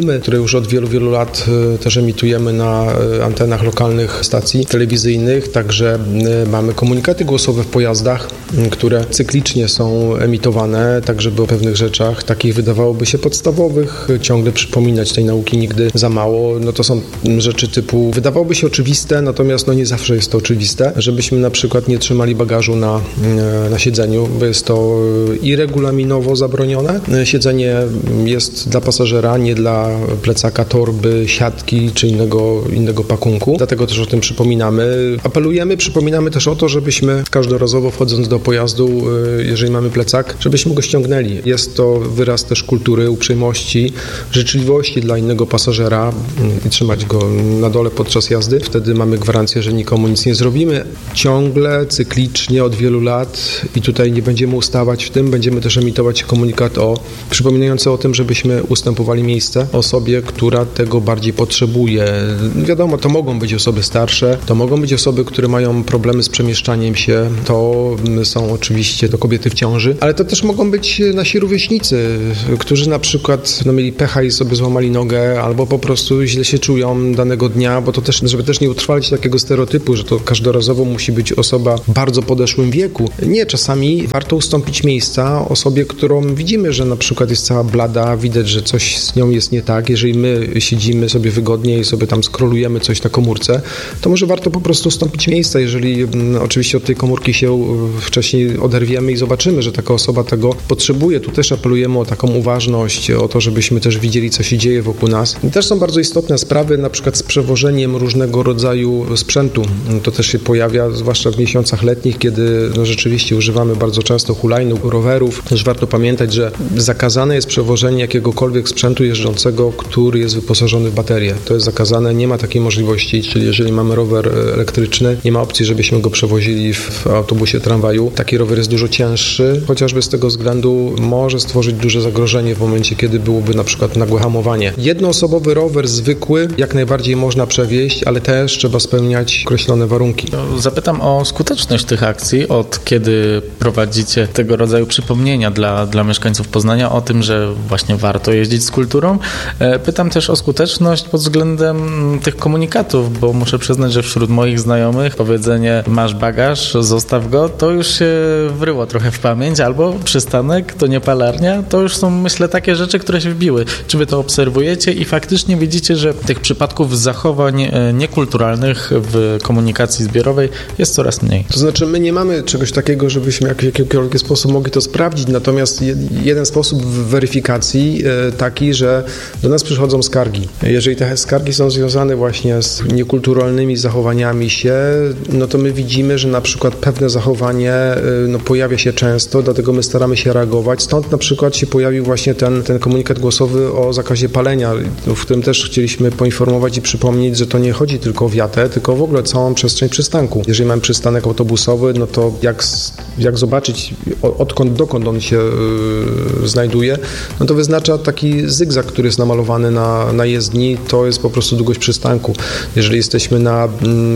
już od wielu, wielu lat też emitujemy na antenach lokalnych stacji telewizyjnych, także mamy komunikaty głosowe w pojazdach, które cyklicznie są emitowane, tak żeby o pewnych rzeczach, takich wydawałoby się podstawowych, ciągle przypominać tej nauki nigdy za mało. No to są rzeczy typu, wydawałoby się oczywiste, natomiast no nie zawsze jest to oczywiste, żebyśmy na przykład nie trzymali bagażu na, na siedzeniu, bo jest to i regulaminowo zabronione. Siedzenie jest dla pasażera, nie dla plecaka, torby, siatki czy innego, innego pakunku. Dlatego też o tym przypominamy. Apelujemy, przypominamy też o to, żebyśmy każdorazowo wchodząc do pojazdu, jeżeli mamy plecak, żebyśmy go ściągnęli. Jest to wyraz też kultury, uprzejmości, życzliwości dla innego pasażera i trzymać go na dole podczas jazdy. Wtedy mamy gwarancję, że nikomu nic nie zrobimy. Ciągle, cyklicznie od wielu lat i tutaj nie będziemy ustawać w tym, będziemy też emitować komunikat o przypominający o tym, żebyśmy ustępowali miejsce osobie, która tego bardziej potrzebuje. Wiadomo, to mogą być osoby starsze, to mogą być osoby, które mają problemy z przemieszczaniem się, to są oczywiście to kobiety w ciąży, ale to też mogą być nasi rówieśnicy, którzy na przykład no, mieli pecha i sobie złamali nogę, albo po prostu źle się czują danego dnia, bo to też, żeby też nie utrwalić takiego stereotypu, że to każdorazowo musi być osoba w bardzo podeszłym wieku. Nie, czasami warto ustąpić miejsca osobie, którą widzimy, że na przykład jest cała blada, widać, że coś z nią jest nie tak. Jeżeli my siedzimy sobie wygodnie i sobie tam scrollujemy coś na komórce, to może warto po prostu ustąpić miejsca, jeżeli no, oczywiście od tej komórki się wcześniej oderwiemy i zobaczymy, że taka osoba tego potrzebuje. Tu też apelujemy o taką uważność, o to, żebyśmy też widzieli, co się dzieje wokół nas. I też są bardzo istotne sprawy, na przykład z przewożeniem różnego rodzaju sprzętu. To też się pojawia, zwłaszcza w miesiącach letnich, kiedy no, rzeczywiście używamy bardzo często hulajnóg, rowerów. Też warto pamiętać, że zakazane jest przewożenie jakiegokolwiek sprzętu jeżdżącego, który jest wyposażony w baterię. To jest zakazane, nie ma takiej możliwości, czyli jeżeli mamy rower elektryczny, nie ma opcji, żebyśmy go przewozili w autobusie, tramwaju. Taki rower jest dużo cięższy, chociażby z tego względu może stworzyć duże zagrożenie w momencie, kiedy byłoby na przykład nagłe hamowanie. Jednoosobowy rower zwykły jak najbardziej można przewieźć, ale też trzeba spełniać określone warunki. Zapytam o skuteczność tych akcji, od kiedy prowadzicie tego rodzaju przypomnienia dla, dla mieszkańców Poznania o tym, że właśnie warto jeździć z kulturą. Pytam też o skuteczność pod względem tych komunikatów, bo muszę przyznać, że wśród moich znajomych powiedzenie masz bagaż, zostaw go, to już się wryło trochę w pamięć, albo przystanek, to nie palarnia, to już są, myślę, takie rzeczy, które się wbiły. Czy wy to obserwujecie i faktycznie widzicie, że tych przypadków zachowań niekulturalnych w komunikacji zbiorowej jest coraz mniej? To znaczy, my nie mamy czegoś takiego, żebyśmy w jakikolwiek sposób mogli to sprawdzić, natomiast jeden sposób weryfikacji taki, że do nas przychodzą skargi. Jeżeli te skargi są związane właśnie z niekulturalnymi zachowaniami się, no to my widzimy, że na przykład pewne zachowanie no, pojawia się często, dlatego my staramy się reagować. Stąd na przykład się pojawił właśnie ten, ten komunikat głosowy o zakazie palenia, w którym też chcieliśmy poinformować i przypomnieć, że to nie chodzi tylko o wiatę, tylko w ogóle całą przestrzeń przystanku. Jeżeli mamy przystanek autobusowy, no to jak, jak zobaczyć odkąd dokąd on się yy, znajduje, no to wyznacza taki zygzak, który jest namalowany na, na jezdni, to jest po prostu długość przystanku. Jeżeli jesteśmy na,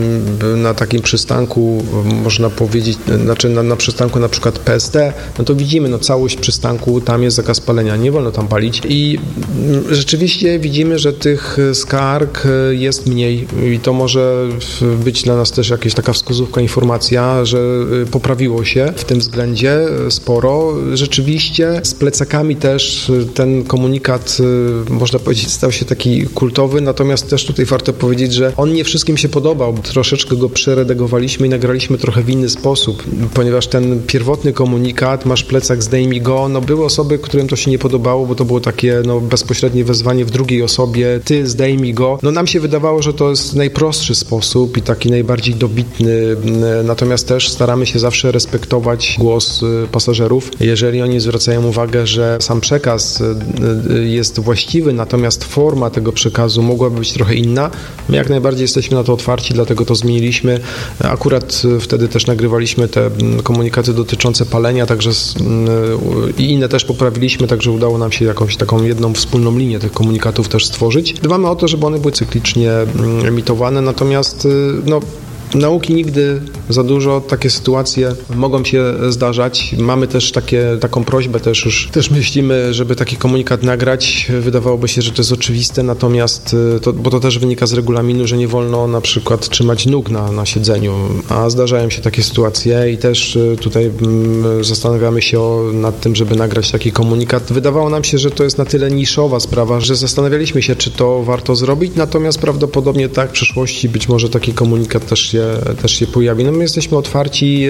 na takim przystanku, można powiedzieć, znaczy na, na przystanku na przykład P S D, no to widzimy, no całość przystanku, tam jest zakaz palenia, nie wolno tam palić i rzeczywiście widzimy, że tych skarg jest mniej i to może być dla nas też jakaś taka wskazówka, informacja, że poprawiło się w tym względzie sporo. Rzeczywiście z plecakami też ten komunikat, można powiedzieć, stał się taki kultowy, natomiast też tutaj warto powiedzieć, że on nie wszystkim się podobał. Troszeczkę go przeredagowaliśmy i nagraliśmy trochę w inny sposób, ponieważ ten pierwotny komunikat, masz plecak, zdejmij go, no były osoby, którym to się nie podobało, bo to było takie no, bezpośrednie wezwanie w drugiej osobie, ty zdejmij go. No nam się wydawało, że to jest najprostszy sposób i taki najbardziej dobitny, natomiast też staramy się zawsze respektować głos pasażerów. Jeżeli oni zwracają uwagę, że sam przekaz jest właściwy, natomiast forma tego przekazu mogłaby być trochę inna, my jak najbardziej jesteśmy na to otwarci, dlatego to zmieniliśmy. Akurat wtedy też nagrywaliśmy te komunikaty dotyczące palenia, także i inne też poprawiliśmy, także udało nam się jakąś taką jedną wspólną linię tych komunikatów też stworzyć. Dbamy o to, żeby one były cyklicznie emitowane, natomiast no Nauki nigdy za dużo, takie sytuacje mogą się zdarzać. Mamy też takie, taką prośbę, też już też myślimy, żeby taki komunikat nagrać. Wydawałoby się, że to jest oczywiste, natomiast, to, bo to też wynika z regulaminu, że nie wolno na przykład trzymać nóg na, na siedzeniu, a zdarzają się takie sytuacje i też tutaj zastanawiamy się o, nad tym, żeby nagrać taki komunikat. Wydawało nam się, że to jest na tyle niszowa sprawa, że zastanawialiśmy się, czy to warto zrobić, natomiast prawdopodobnie tak w przyszłości być może taki komunikat też się, też się pojawi. No my jesteśmy otwarci,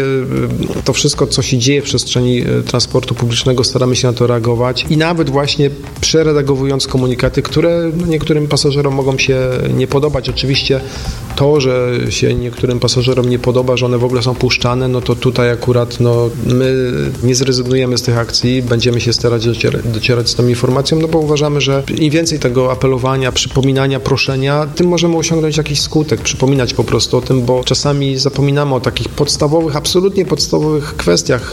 to wszystko, co się dzieje w przestrzeni transportu publicznego, staramy się na to reagować i nawet właśnie przeredagowując komunikaty, które no, niektórym pasażerom mogą się nie podobać. Oczywiście to, że się niektórym pasażerom nie podoba, że one w ogóle są puszczane, no to tutaj akurat no, my nie zrezygnujemy z tych akcji, będziemy się starać docierać, docierać z tą informacją, no bo uważamy, że im więcej tego apelowania, przypominania, proszenia, tym możemy osiągnąć jakiś skutek, przypominać po prostu o tym, bo czasami zapominamy o takich podstawowych, absolutnie podstawowych kwestiach.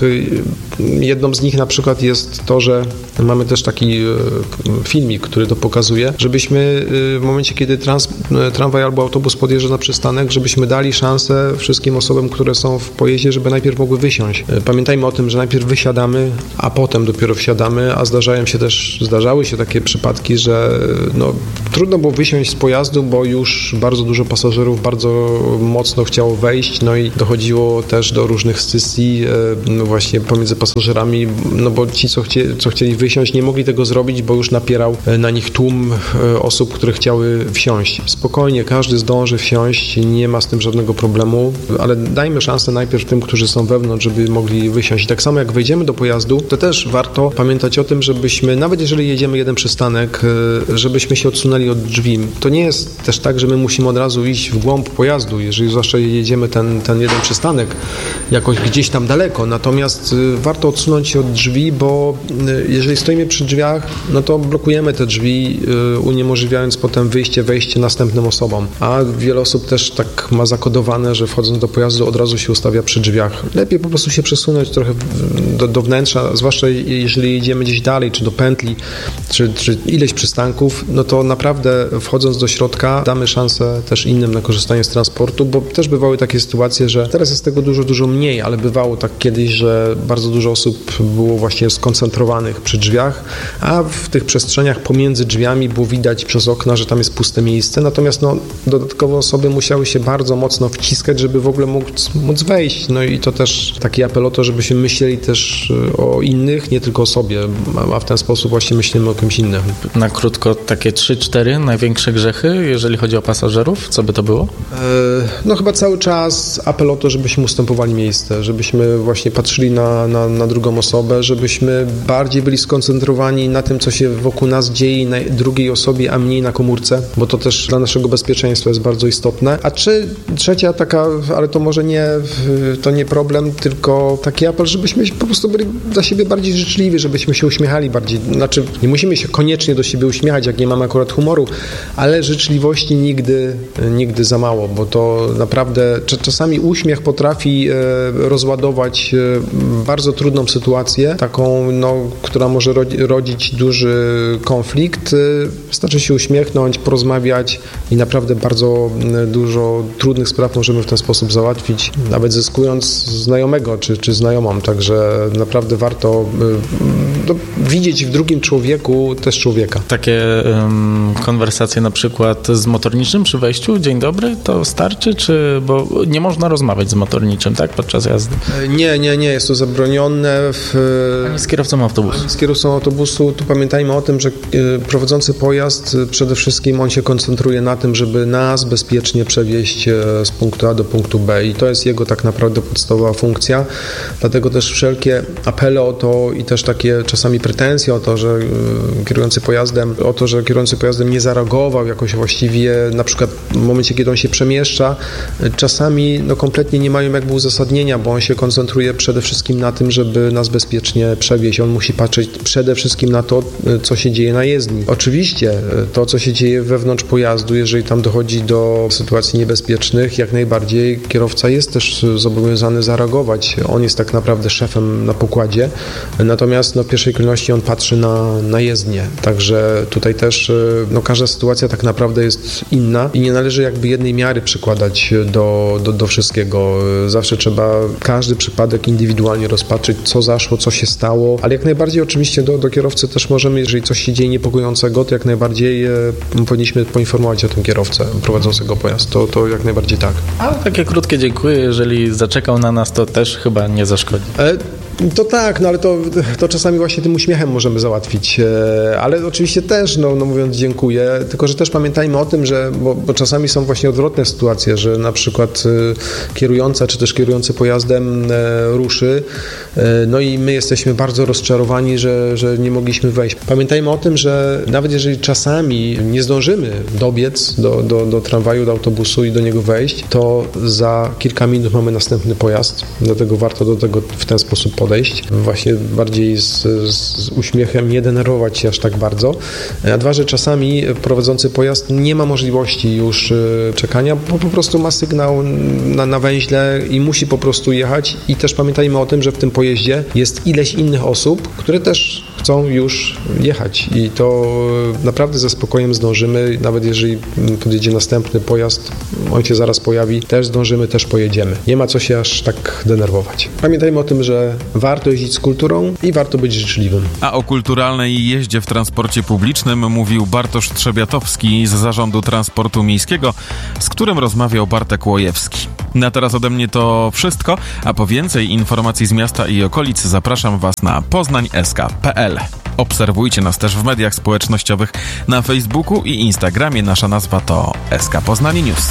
Jedną z nich na przykład jest to, że mamy też taki filmik, który to pokazuje, żebyśmy w momencie, kiedy trans, tramwaj albo autobus podjeżdża na przystanek, żebyśmy dali szansę wszystkim osobom, które są w pojeździe, żeby najpierw mogły wysiąść. Pamiętajmy o tym, że najpierw wysiadamy, a potem dopiero wsiadamy, a zdarzają się też, zdarzały się takie przypadki, że no, trudno było wysiąść z pojazdu, bo już bardzo dużo pasażerów bardzo mocno chciało wejść, no i dochodziło też do różnych scysji no właśnie pomiędzy pasażerami, no bo ci, co, chcie, co chcieli wysiąść, nie mogli tego zrobić, bo już napierał na nich tłum osób, które chciały wsiąść. Spokojnie, każdy zdąży wsiąść, nie ma z tym żadnego problemu, ale dajmy szansę najpierw tym, którzy są wewnątrz, żeby mogli wysiąść. I tak samo jak wejdziemy do pojazdu, to też warto pamiętać o tym, żebyśmy, nawet jeżeli jedziemy jeden przystanek, żebyśmy się odsunęli od drzwi. To nie jest też tak, że my musimy od razu iść w głąb pojazdu, jeżeli zwłaszcza jedziemy ten, ten jeden przystanek jakoś gdzieś tam daleko. Natomiast warto odsunąć się od drzwi, bo jeżeli stoimy przy drzwiach, no to blokujemy te drzwi, uniemożliwiając potem wyjście, wejście następnym osobom. A wiele osób też tak ma zakodowane, że wchodząc do pojazdu od razu się ustawia przy drzwiach. Lepiej po prostu się przesunąć trochę do, do wnętrza, zwłaszcza jeżeli jedziemy gdzieś dalej, czy do pętli, czy, czy ileś przystanków, no to naprawdę wchodząc do środka damy szansę też innym na korzystanie z transportu, bo też bywały takie sytuacje, że teraz jest tego dużo, dużo mniej, ale bywało tak kiedyś, że bardzo dużo osób było właśnie skoncentrowanych przy drzwiach, a w tych przestrzeniach pomiędzy drzwiami było widać przez okna, że tam jest puste miejsce, natomiast no, dodatkowo osoby musiały się bardzo mocno wciskać, żeby w ogóle móc, móc wejść. No i to też taki apel o to, żebyśmy myśleli też o innych, nie tylko o sobie, a w ten sposób właśnie myślimy o kimś innym. Na krótko takie trzy cztery największe grzechy, jeżeli chodzi o pasażerów, co by to było? No chyba cały czas apel o to, żebyśmy ustępowali miejsce, żebyśmy właśnie patrzyli na, na, na drugą osobę, żebyśmy bardziej byli skoncentrowani na tym, co się wokół nas dzieje, na drugiej osobie, a mniej na komórce, bo to też dla naszego bezpieczeństwa jest bardzo istotne. A czy trzecia taka, ale to może nie, to nie problem, tylko taki apel, żebyśmy po prostu byli dla siebie bardziej życzliwi, żebyśmy się uśmiechali bardziej. Znaczy, nie musimy się koniecznie do siebie uśmiechać, jak nie mamy akurat humoru, ale życzliwości nigdy, nigdy za mało, bo to naprawdę czasami uśmiech potrafi rozładować bardzo trudną sytuację, taką, no, która może rodzić duży konflikt. Wystarczy się uśmiechnąć, porozmawiać i naprawdę bardzo dużo trudnych spraw możemy w ten sposób załatwić, nawet zyskując znajomego czy, czy znajomą, także naprawdę warto no, widzieć w drugim człowieku też człowieka. Takie um, konwersacje na przykład z motorniczym przy wejściu, dzień dobry, to starczy, czy, bo nie można rozmawiać z motorniczym, tak, podczas jazdy? Nie, nie, nie, jest to zabronione. W... Ani z kierowcą autobusu. Ani z kierowcą autobusu, tu pamiętajmy o tym, że prowadzący pojazd przede wszystkim on się koncentruje na tym, żeby nas bezpiecznie przewieźć z punktu A do punktu B i to jest jego tak naprawdę podstawowa funkcja, dlatego też wszelkie apele o to i też takie czasami pretensje o to, że kierujący pojazdem, o to, że kierujący pojazdem nie zareagował jakoś właściwie, na przykład w momencie, kiedy on się przemieszcza, czasami no kompletnie nie mają jakby uzasadnienia, bo on się koncentruje przede wszystkim na tym, żeby nas bezpiecznie przewieźć. On musi patrzeć przede wszystkim na to, co się dzieje na jezdni. Oczywiście to, co się dzieje wewnątrz pojazdu, jeżeli tam dochodzi do sytuacji niebezpiecznych, jak najbardziej kierowca jest też zobowiązany zareagować. On jest tak naprawdę szefem na pokładzie, natomiast no, w pierwszej kolejności on patrzy na, na jezdnię. Także tutaj też no, każda sytuacja tak naprawdę jest inna i nie należy jakby jednej miary przykładać do, do, do wszystkiego. Zawsze trzeba każdy przypadek indywidualnie rozpatrzyć, co zaszło, co się stało, ale jak najbardziej oczywiście do, do kierowcy też możemy, jeżeli coś się dzieje niepokojącego, to jak najbardziej e, powinniśmy poinformować o tym kierowcę prowadzącego pojazd. To, to jak najbardziej tak. Ale takie krótkie dziękuję, jeżeli zaczekał na nas, to też chyba nie zaszkodzi. E, To tak, no ale to, to czasami właśnie tym uśmiechem możemy załatwić, e, ale oczywiście też, no, no mówiąc dziękuję, tylko że też pamiętajmy o tym, że, bo, bo czasami są właśnie odwrotne sytuacje, że na przykład e, kierująca czy też kierujący pojazdem e, ruszy, e, no i my jesteśmy bardzo rozczarowani, że, że nie mogliśmy wejść. Pamiętajmy o tym, że nawet jeżeli czasami nie zdążymy dobiec do, do, do tramwaju, do autobusu i do niego wejść, to za kilka minut mamy następny pojazd, dlatego warto do tego w ten sposób podejść. podejść, właśnie bardziej z, z uśmiechem, nie denerwować się aż tak bardzo. A dwa, że czasami prowadzący pojazd nie ma możliwości już czekania, bo po prostu ma sygnał na, na węźle i musi po prostu jechać i też pamiętajmy o tym, że w tym pojeździe jest ileś innych osób, które też chcą już jechać i to naprawdę ze spokojem zdążymy, nawet jeżeli podjedzie następny pojazd, on się zaraz pojawi, też zdążymy, też pojedziemy. Nie ma co się aż tak denerwować. Pamiętajmy o tym, że warto jeździć z kulturą i warto być życzliwym. A o kulturalnej jeździe w transporcie publicznym mówił Bartosz Trzebiatowski z Zarządu Transportu Miejskiego, z którym rozmawiał Bartek Łojewski. Na teraz ode mnie to wszystko, a po więcej informacji z miasta i okolic zapraszam Was na poznań kropka es ka kropka pe el. Obserwujcie nas też w mediach społecznościowych na Facebooku i Instagramie. Nasza nazwa to S K Poznań News.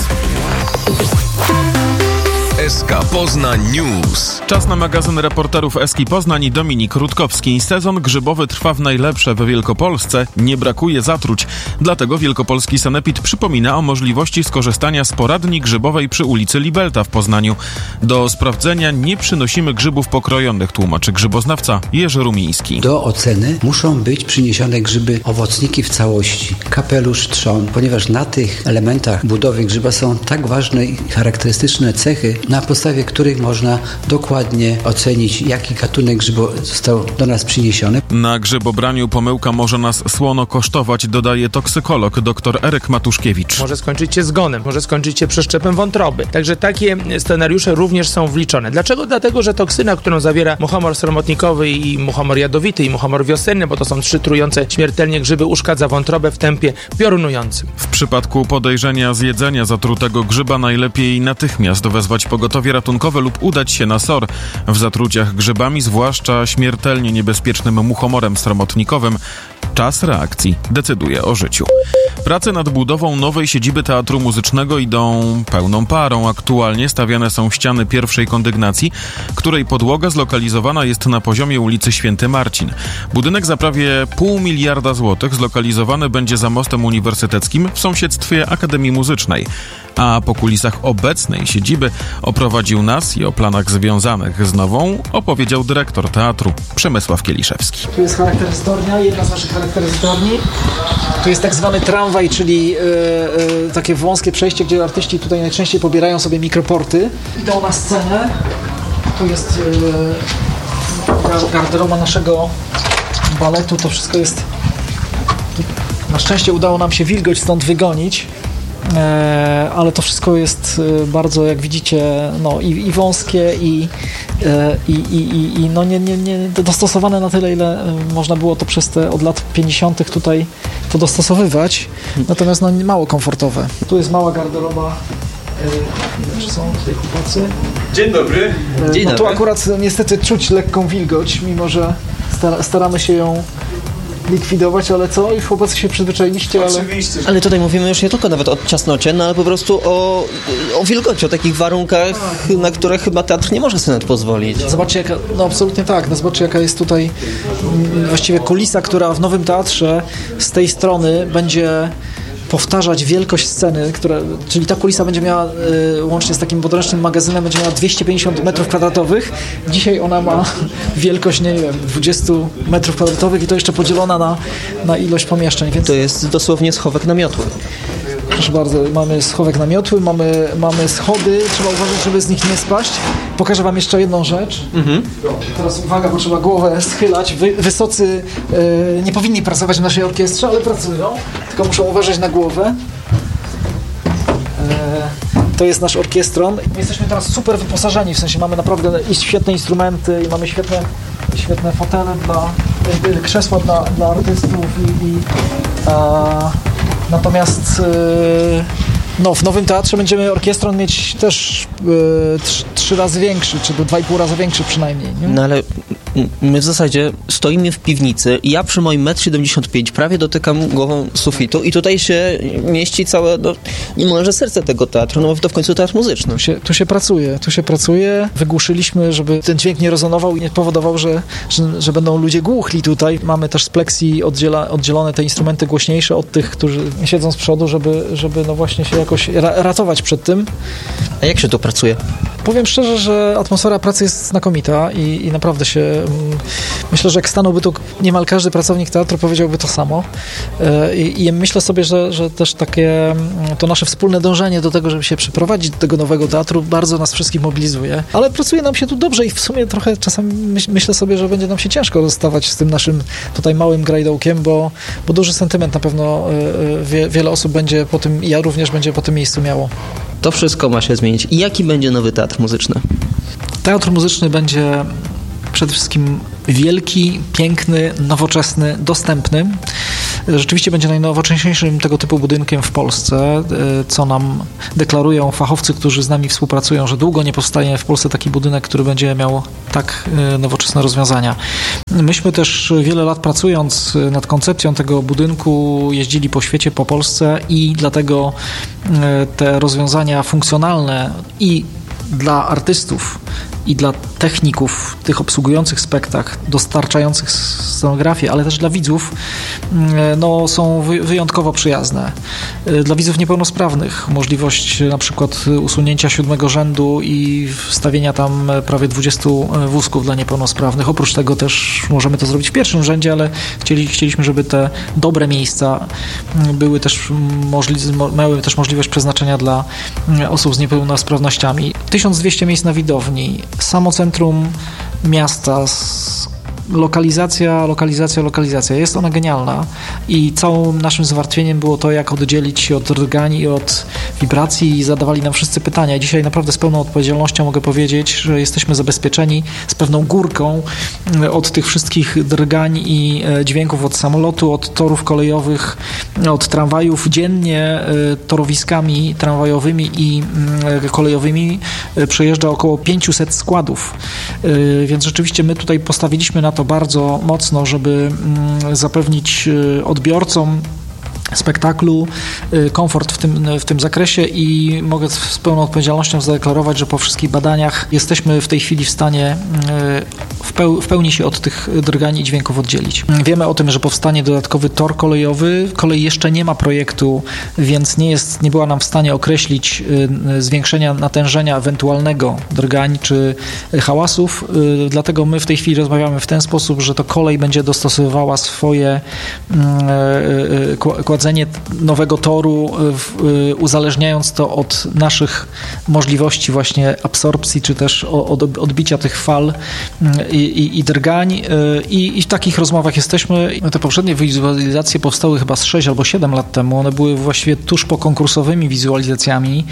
S K Poznań News. Czas na magazyn reporterów Eski Poznań i Dominik Rutkowski. Sezon grzybowy trwa w najlepsze w Wielkopolsce. Nie brakuje zatruć. Dlatego Wielkopolski Sanepid przypomina o możliwości skorzystania z poradni grzybowej przy ulicy Libelta w Poznaniu. Do sprawdzenia nie przynosimy grzybów pokrojonych, tłumaczy grzyboznawca Jerzy Rumiński. Do oceny muszą być przyniesione grzyby owocniki w całości, kapelusz, trzon, ponieważ na tych elementach budowy grzyba są tak ważne i charakterystyczne cechy, na podstawie których można dokładnie ocenić, jaki gatunek grzybu został do nas przyniesiony. Na grzybobraniu pomyłka może nas słono kosztować, dodaje toksykolog dr Eryk Matuszkiewicz. Może skończyć się zgonem, może skończyć się przeszczepem wątroby. Także takie scenariusze również są wliczone. Dlaczego? Dlatego, że toksyna, którą zawiera muchomor sromotnikowy i muchomor jadowity i muchomor wiosenny, bo to są trzy trujące śmiertelnie grzyby, uszkadza wątrobę w tempie piorunującym. W przypadku podejrzenia zjedzenia zatrutego grzyba najlepiej natychmiast wezwać pogotowie ratunkowe lub udać się na S O R. W zatruciach grzybami, zwłaszcza śmiertelnie niebezpiecznym muchomorem sromotnikowym, czas reakcji decyduje o życiu. Prace nad budową nowej siedziby Teatru Muzycznego idą pełną parą. Aktualnie stawiane są ściany pierwszej kondygnacji, której podłoga zlokalizowana jest na poziomie ulicy Święty Marcin. Budynek za prawie pół miliarda złotych zlokalizowany będzie za mostem uniwersyteckim w sąsiedztwie Akademii Muzycznej. A po kulisach obecnej siedziby oprowadził nas i o planach związanych z nową opowiedział dyrektor teatru Przemysław Kieliszewski. Tu jest charakteryzatornia, jedna z naszych charakteryzatorni. Tu jest tak zwany tramwaj, czyli yy, yy, takie wąskie przejście, gdzie artyści tutaj najczęściej pobierają sobie mikroporty. Idą na scenę. Tu jest yy, garderoba naszego baletu. To wszystko jest... Na szczęście udało nam się wilgoć stąd wygonić. E, ale to wszystko jest bardzo, jak widzicie, no, i, i wąskie i, e, i, i, i no nie, nie, nie dostosowane na tyle, ile można było to przez te od lat pięćdziesiątych tutaj to dostosowywać, natomiast no, mało komfortowe. Tu jest mała garderoba. E, są tutaj chłopacy. Dzień dobry. E, Dzień no, dobry. tu akurat niestety czuć lekką wilgoć, mimo że stara, staramy się ją likwidować, ale co? I chłopacy się przyzwyczailiście, ale... Oczywiście. Ale tutaj mówimy już nie tylko nawet o ciasnocie, no ale po prostu o, o wilgoci, o takich warunkach, tak, na które chyba teatr nie może sobie nawet pozwolić. Zobaczcie, jaka, no absolutnie tak, no zobaczcie, jaka jest tutaj właściwie kulisa, która w Nowym Teatrze z tej strony będzie powtarzać wielkość sceny, która, czyli ta kulisa będzie miała y, łącznie z takim podręcznym magazynem będzie miała dwieście pięćdziesiąt metrów kwadratowych. Dzisiaj ona ma wielkość, nie wiem, dwadzieścia metrów kwadratowych i to jeszcze podzielona na, na ilość pomieszczeń. Więc... To jest dosłownie schowek namiotły. Proszę bardzo, mamy schowek namiotły, mamy, mamy schody, trzeba uważać, żeby z nich nie spaść. Pokażę wam jeszcze jedną rzecz. Mhm. Teraz uwaga, bo trzeba głowę schylać. Wy, wysocy yy, nie powinni pracować w naszej orkiestrze, ale pracują, tylko muszą uważać na głowę. Yy, to jest nasz orkiestron. My jesteśmy teraz super wyposażeni, w sensie mamy naprawdę świetne instrumenty i mamy świetne, świetne fotele dla, krzesła dla, dla artystów i, i a, natomiast yy, no, w Nowym Teatrze będziemy orkiestron mieć też yy, trzy, trzy razy większy, czy dwa i pół razy większy przynajmniej. Nie? No ale my w zasadzie stoimy w piwnicy i ja przy moim metr siedemdziesiąt pięć prawie dotykam głową sufitu i tutaj się mieści całe, no, niemalże serce tego teatru, no bo to w końcu teatr muzyczny. Tu się, tu się pracuje, tu się pracuje. Wygłuszyliśmy, żeby ten dźwięk nie rezonował i nie powodował, że, że, że będą ludzie głuchli tutaj. Mamy też z pleksji oddziela, oddzielone te instrumenty głośniejsze od tych, którzy siedzą z przodu, żeby, żeby no właśnie się jakoś ra- ratować przed tym. A jak się tu pracuje? Powiem szczerze, że atmosfera pracy jest znakomita i, i naprawdę się... Mm, myślę, że jak stanąłby tu niemal każdy pracownik teatru, powiedziałby to samo. I, i myślę sobie, że, że też takie to nasze wspólne dążenie do tego, żeby się przeprowadzić do tego nowego teatru, bardzo nas wszystkich mobilizuje. Ale pracuje nam się tu dobrze i w sumie trochę czasami myśl, myślę sobie, że będzie nam się ciężko rozstawać z tym naszym tutaj małym grajdołkiem, bo, bo duży sentyment na pewno wie, wiele osób będzie po tym, i ja również będzie po tym miejscu miało. To wszystko ma się zmienić. I jaki będzie nowy teatr muzyczny? Teatr muzyczny będzie przede wszystkim wielki, piękny, nowoczesny, dostępny. Rzeczywiście będzie najnowocześniejszym tego typu budynkiem w Polsce, co nam deklarują fachowcy, którzy z nami współpracują, że długo nie powstanie w Polsce taki budynek, który będzie miał tak nowoczesne rozwiązania. Myśmy też wiele lat pracując nad koncepcją tego budynku jeździli po świecie, po Polsce i dlatego te rozwiązania funkcjonalne i dla artystów i dla techników, tych obsługujących spektakl, dostarczających scenografię, ale też dla widzów, no, są wyjątkowo przyjazne. Dla widzów niepełnosprawnych możliwość na przykład usunięcia siódmego rzędu i wstawienia tam prawie dwudziestu wózków dla niepełnosprawnych. Oprócz tego też możemy to zrobić w pierwszym rzędzie, ale chcieli, chcieliśmy, żeby te dobre miejsca były też możli- miały też możliwość przeznaczenia dla osób z niepełnosprawnościami. tysiąc dwieście miejsc na widowni, samo centrum miasta, lokalizacja, lokalizacja, lokalizacja. Jest ona genialna i całym naszym zmartwieniem było to, jak oddzielić się od drgań i od wibracji i zadawali nam wszyscy pytania. Dzisiaj naprawdę z pełną odpowiedzialnością mogę powiedzieć, że jesteśmy zabezpieczeni z pewną górką od tych wszystkich drgań i dźwięków od samolotu, od torów kolejowych, od tramwajów. Dziennie torowiskami tramwajowymi i kolejowymi przejeżdża około pięćset składów. Więc rzeczywiście my tutaj postawiliśmy na to bardzo mocno, żeby zapewnić odbiorcom spektaklu komfort w tym, w tym zakresie i mogę z pełną odpowiedzialnością zadeklarować, że po wszystkich badaniach jesteśmy w tej chwili w stanie w, peł, w pełni się od tych drgań i dźwięków oddzielić. Wiemy o tym, że powstanie dodatkowy tor kolejowy. Kolej jeszcze nie ma projektu, więc nie, jest, nie była nam w stanie określić zwiększenia natężenia ewentualnego drgań czy hałasów. Dlatego my w tej chwili rozmawiamy w ten sposób, że to kolej będzie dostosowywała swoje kładzenie nowego toru, uzależniając to od naszych możliwości właśnie absorpcji, czy też od odbicia tych fal i, i, i drgań. I, I w takich rozmowach jesteśmy. Te poprzednie wizualizacje powstały chyba z sześć albo siedem lat temu. One były właściwie tuż po konkursowymi wizualizacjami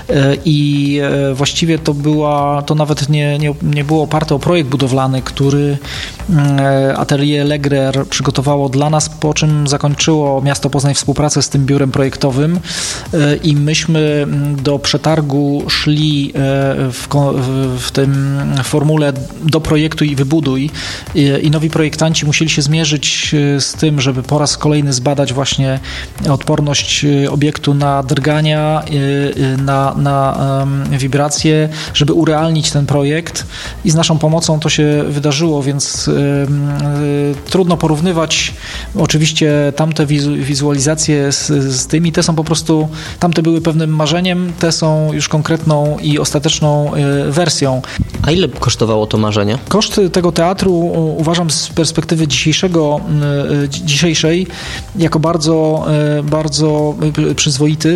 i właściwie to była, to nawet nie, nie, nie było oparte o projekt budowlany, który Atelier Legrer przygotowało dla nas, po czym zakończyło miasto Poznań współpracę z tym biurem projektowym i myśmy do przetargu szli w, w tym formule do projektu i wybuduj i nowi projektanci musieli się zmierzyć z tym, żeby po raz kolejny zbadać właśnie odporność obiektu na drgania, na, na wibracje, żeby urealnić ten projekt i z naszą pomocą to się wydarzyło, więc trudno porównywać oczywiście tamte wizualizacje z, z tymi, te są po prostu, tamte były pewnym marzeniem, te są już konkretną i ostateczną wersją. A ile kosztowało to marzenie? Koszt tego teatru uważam z perspektywy dzisiejszego, dzisiejszej jako bardzo, bardzo przyzwoity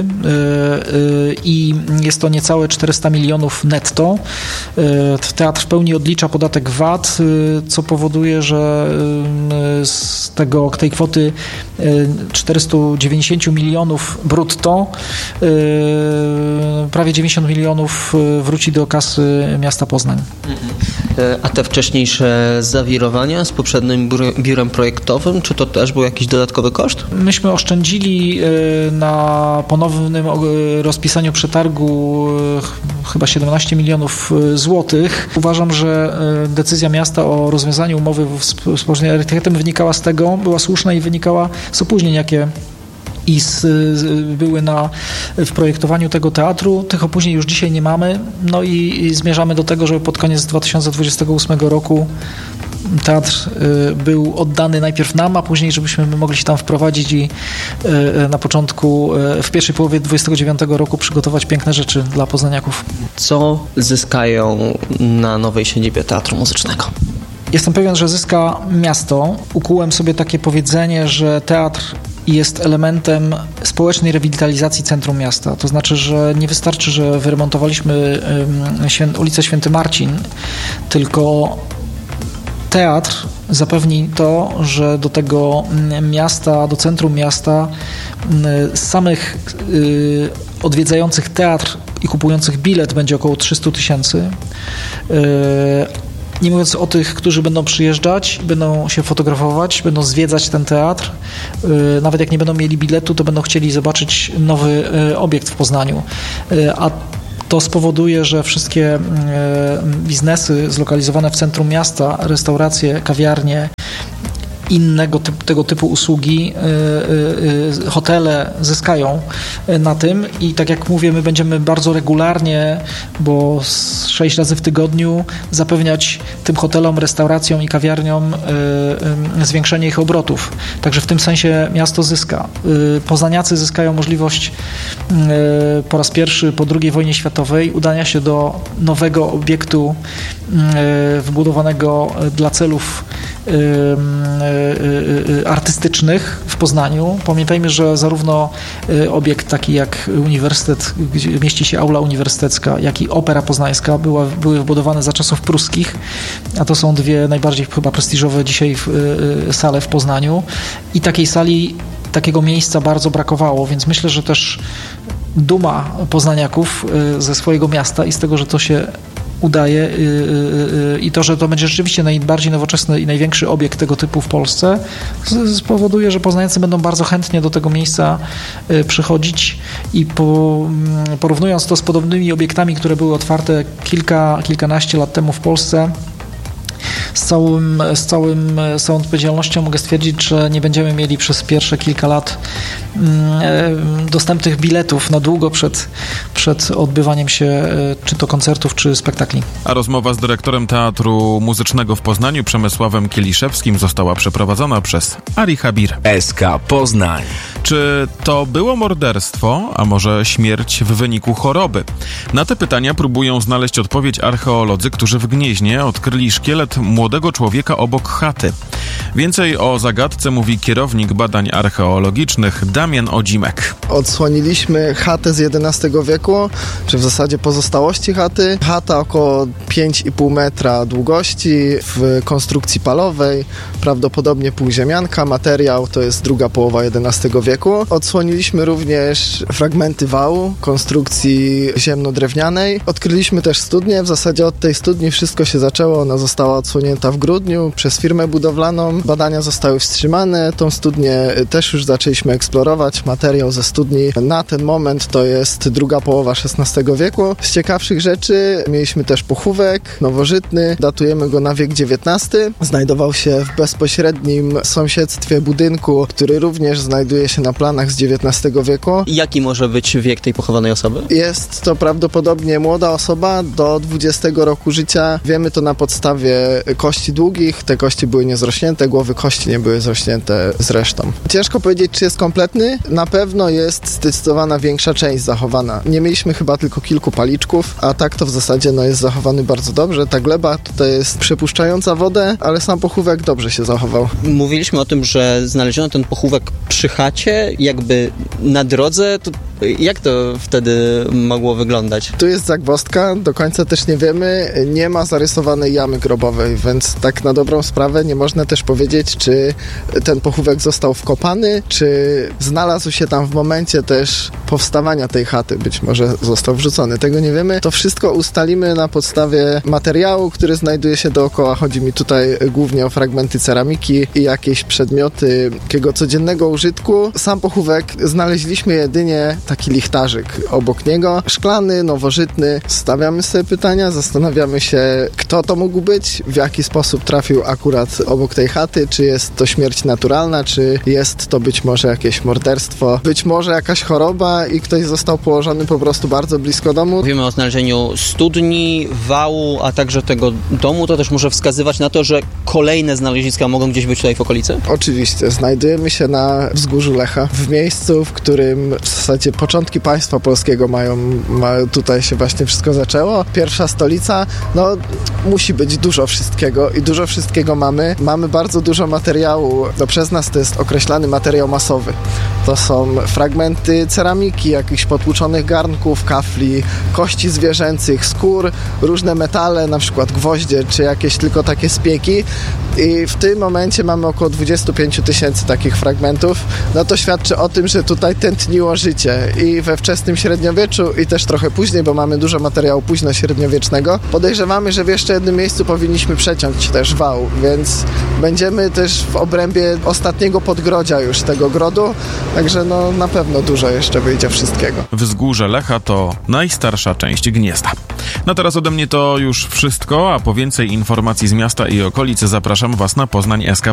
i jest to niecałe czterysta milionów netto. Teatr w pełni odlicza podatek V A T, co powoduje spowoduje, że z tego, tej kwoty czterysta dziewięćdziesiąt milionów brutto prawie dziewięćdziesiąt milionów wróci do kasy miasta Poznań. A te wcześniejsze zawirowania z poprzednim biurem projektowym, czy to też był jakiś dodatkowy koszt? Myśmy oszczędzili na ponownym rozpisaniu przetargu chyba siedemnaście milionów złotych. Uważam, że decyzja miasta o rozwiązaniu umowy z Poznań Architektem wynikała z tego, była słuszna i wynikała z opóźnień, jakie i z, z, były na, w projektowaniu tego teatru. Tych opóźnień już dzisiaj nie mamy. No i, i zmierzamy do tego, żeby pod koniec dwa tysiące dwudziestego ósmego roku teatr y, był oddany najpierw nam, a później żebyśmy mogli się tam wprowadzić i y, na początku, y, w pierwszej połowie dwudziestego dziewiątego roku przygotować piękne rzeczy dla poznaniaków. Co zyskają na nowej siedzibie Teatru Muzycznego? Jestem pewien, że zyska miasto. Ukułem sobie takie powiedzenie, że teatr jest elementem społecznej rewitalizacji centrum miasta. To znaczy, że nie wystarczy, że wyremontowaliśmy ulicę Święty Marcin, tylko teatr zapewni to, że do tego miasta, do centrum miasta z samych odwiedzających teatr i kupujących bilet będzie około trzysta tysięcy. Nie mówiąc o tych, którzy będą przyjeżdżać, będą się fotografować, będą zwiedzać ten teatr. Nawet jak nie będą mieli biletu, to będą chcieli zobaczyć nowy obiekt w Poznaniu. A to spowoduje, że wszystkie biznesy zlokalizowane w centrum miasta, restauracje, kawiarnie, innego typu, tego typu usługi, y, y, hotele zyskają na tym i tak jak mówię, my będziemy bardzo regularnie, bo sześć razy w tygodniu zapewniać tym hotelom, restauracjom i kawiarniom y, y, zwiększenie ich obrotów. Także w tym sensie miasto zyska. Y, Poznaniacy zyskają możliwość y, po raz pierwszy po drugiej wojnie światowej udania się do nowego obiektu y, wybudowanego dla celów artystycznych w Poznaniu. Pamiętajmy, że zarówno obiekt taki jak uniwersytet, gdzie mieści się aula uniwersytecka, jak i opera poznańska była, były wybudowane za czasów pruskich, a to są dwie najbardziej chyba prestiżowe dzisiaj sale w Poznaniu i takiej sali, takiego miejsca bardzo brakowało, więc myślę, że też duma poznaniaków ze swojego miasta i z tego, że to się udaje i to, że to będzie rzeczywiście najbardziej nowoczesny i największy obiekt tego typu w Polsce, spowoduje, że poznaniacy będą bardzo chętnie do tego miejsca przychodzić i po, porównując to z podobnymi obiektami, które były otwarte kilka, kilkanaście lat temu w Polsce, Z, całym, z, całym, z całą odpowiedzialnością mogę stwierdzić, że nie będziemy mieli przez pierwsze kilka lat dostępnych biletów na długo przed, przed odbywaniem się czy to koncertów, czy spektakli. A rozmowa z dyrektorem Teatru Muzycznego w Poznaniu, Przemysławem Kieliszewskim, została przeprowadzona przez Ari Habir. S K Poznań. Czy to było morderstwo, a może śmierć w wyniku choroby? Na te pytania próbują znaleźć odpowiedź archeolodzy, którzy w Gnieźnie odkryli szkielet młodego człowieka obok chaty. Więcej o zagadce mówi kierownik badań archeologicznych Damian Odzimek. Odsłoniliśmy chatę z jedenastego wieku, czy w zasadzie pozostałości chaty. Chata około pięć i pół metra długości, w konstrukcji palowej, prawdopodobnie półziemianka. Materiał to jest druga połowa jedenastego wieku. Odsłoniliśmy również fragmenty wału, konstrukcji ziemno-drewnianej. Odkryliśmy też studnię. W zasadzie od tej studni wszystko się zaczęło. Ona została odsłonięta w grudniu przez firmę budowlaną. Badania zostały wstrzymane. Tą studnię też już zaczęliśmy eksplorować. Materiał ze studni na ten moment to jest druga połowa szesnastego wieku. Z ciekawszych rzeczy mieliśmy też pochówek nowożytny. Datujemy go na wiek dziewiętnasty. Znajdował się w bezpośrednim sąsiedztwie budynku, który również znajduje się na planach z dziewiętnastego wieku. Jaki może być wiek tej pochowanej osoby? Jest to prawdopodobnie młoda osoba do dwudziestego roku życia. Wiemy to na podstawie kości długich. Te kości były niezrośnięte, głowy kości nie były zrośnięte z resztą. Ciężko powiedzieć, czy jest kompletny. Na pewno jest zdecydowana większa część zachowana. Nie mieliśmy chyba tylko kilku paliczków, a tak to w zasadzie no, jest zachowany bardzo dobrze. Ta gleba tutaj jest przepuszczająca wodę, ale sam pochówek dobrze się zachował. Mówiliśmy o tym, że znaleziono ten pochówek przy chacie, jakby na drodze. To Jak to wtedy mogło wyglądać? Tu jest zagwozdka, do końca też nie wiemy. Nie ma zarysowanej jamy grobowej, więc tak na dobrą sprawę nie można też powiedzieć, czy ten pochówek został wkopany, czy znalazł się tam w momencie też powstawania tej chaty. Być może został wrzucony. Tego nie wiemy. To wszystko ustalimy na podstawie materiału, który znajduje się dookoła. Chodzi mi tutaj głównie o fragmenty ceramiki i jakieś przedmioty takiego codziennego użytku. Sam pochówek znaleźliśmy jedynie taki lichtarzyk obok niego. Szklany, nowożytny. Stawiamy sobie pytania, zastanawiamy się, kto to mógł być, w jaki sposób trafił akurat obok tej chaty, czy jest to śmierć naturalna, czy jest to być może jakieś morderstwo, być może jakaś choroba i ktoś został położony po prostu bardzo blisko domu. Mówimy o znalezieniu studni, wału, a także tego domu. To też może wskazywać na to, że kolejne znaleziska mogą gdzieś być tutaj w okolicy? Oczywiście. Znajdujemy się na wzgórzu Lecha, w miejscu, w którym w zasadzie początki państwa polskiego mają, mają tutaj się właśnie wszystko zaczęło. Pierwsza stolica, no musi być dużo wszystkiego i dużo wszystkiego mamy. Mamy bardzo dużo materiału, no przez nas to jest określany materiał masowy. To są fragmenty ceramiki, jakichś potłuczonych garnków, kafli, kości zwierzęcych, skór, różne metale, na przykład gwoździe, czy jakieś tylko takie spieki. I w tym momencie mamy około dwadzieścia pięć tysięcy takich fragmentów. No to świadczy o tym, że tutaj tętniło życie i we wczesnym średniowieczu i też trochę później, bo mamy dużo materiału późno-średniowiecznego. Podejrzewamy, że w jeszcze jednym miejscu powinniśmy przeciąć też wał, więc będziemy też w obrębie ostatniego podgrodzia już tego grodu, także no na pewno dużo jeszcze wyjdzie wszystkiego. Wzgórze Lecha to najstarsza część Gniezna. No teraz ode mnie to już wszystko, a po więcej informacji z miasta i okolicy zapraszam Was na Poznań kropka es ka.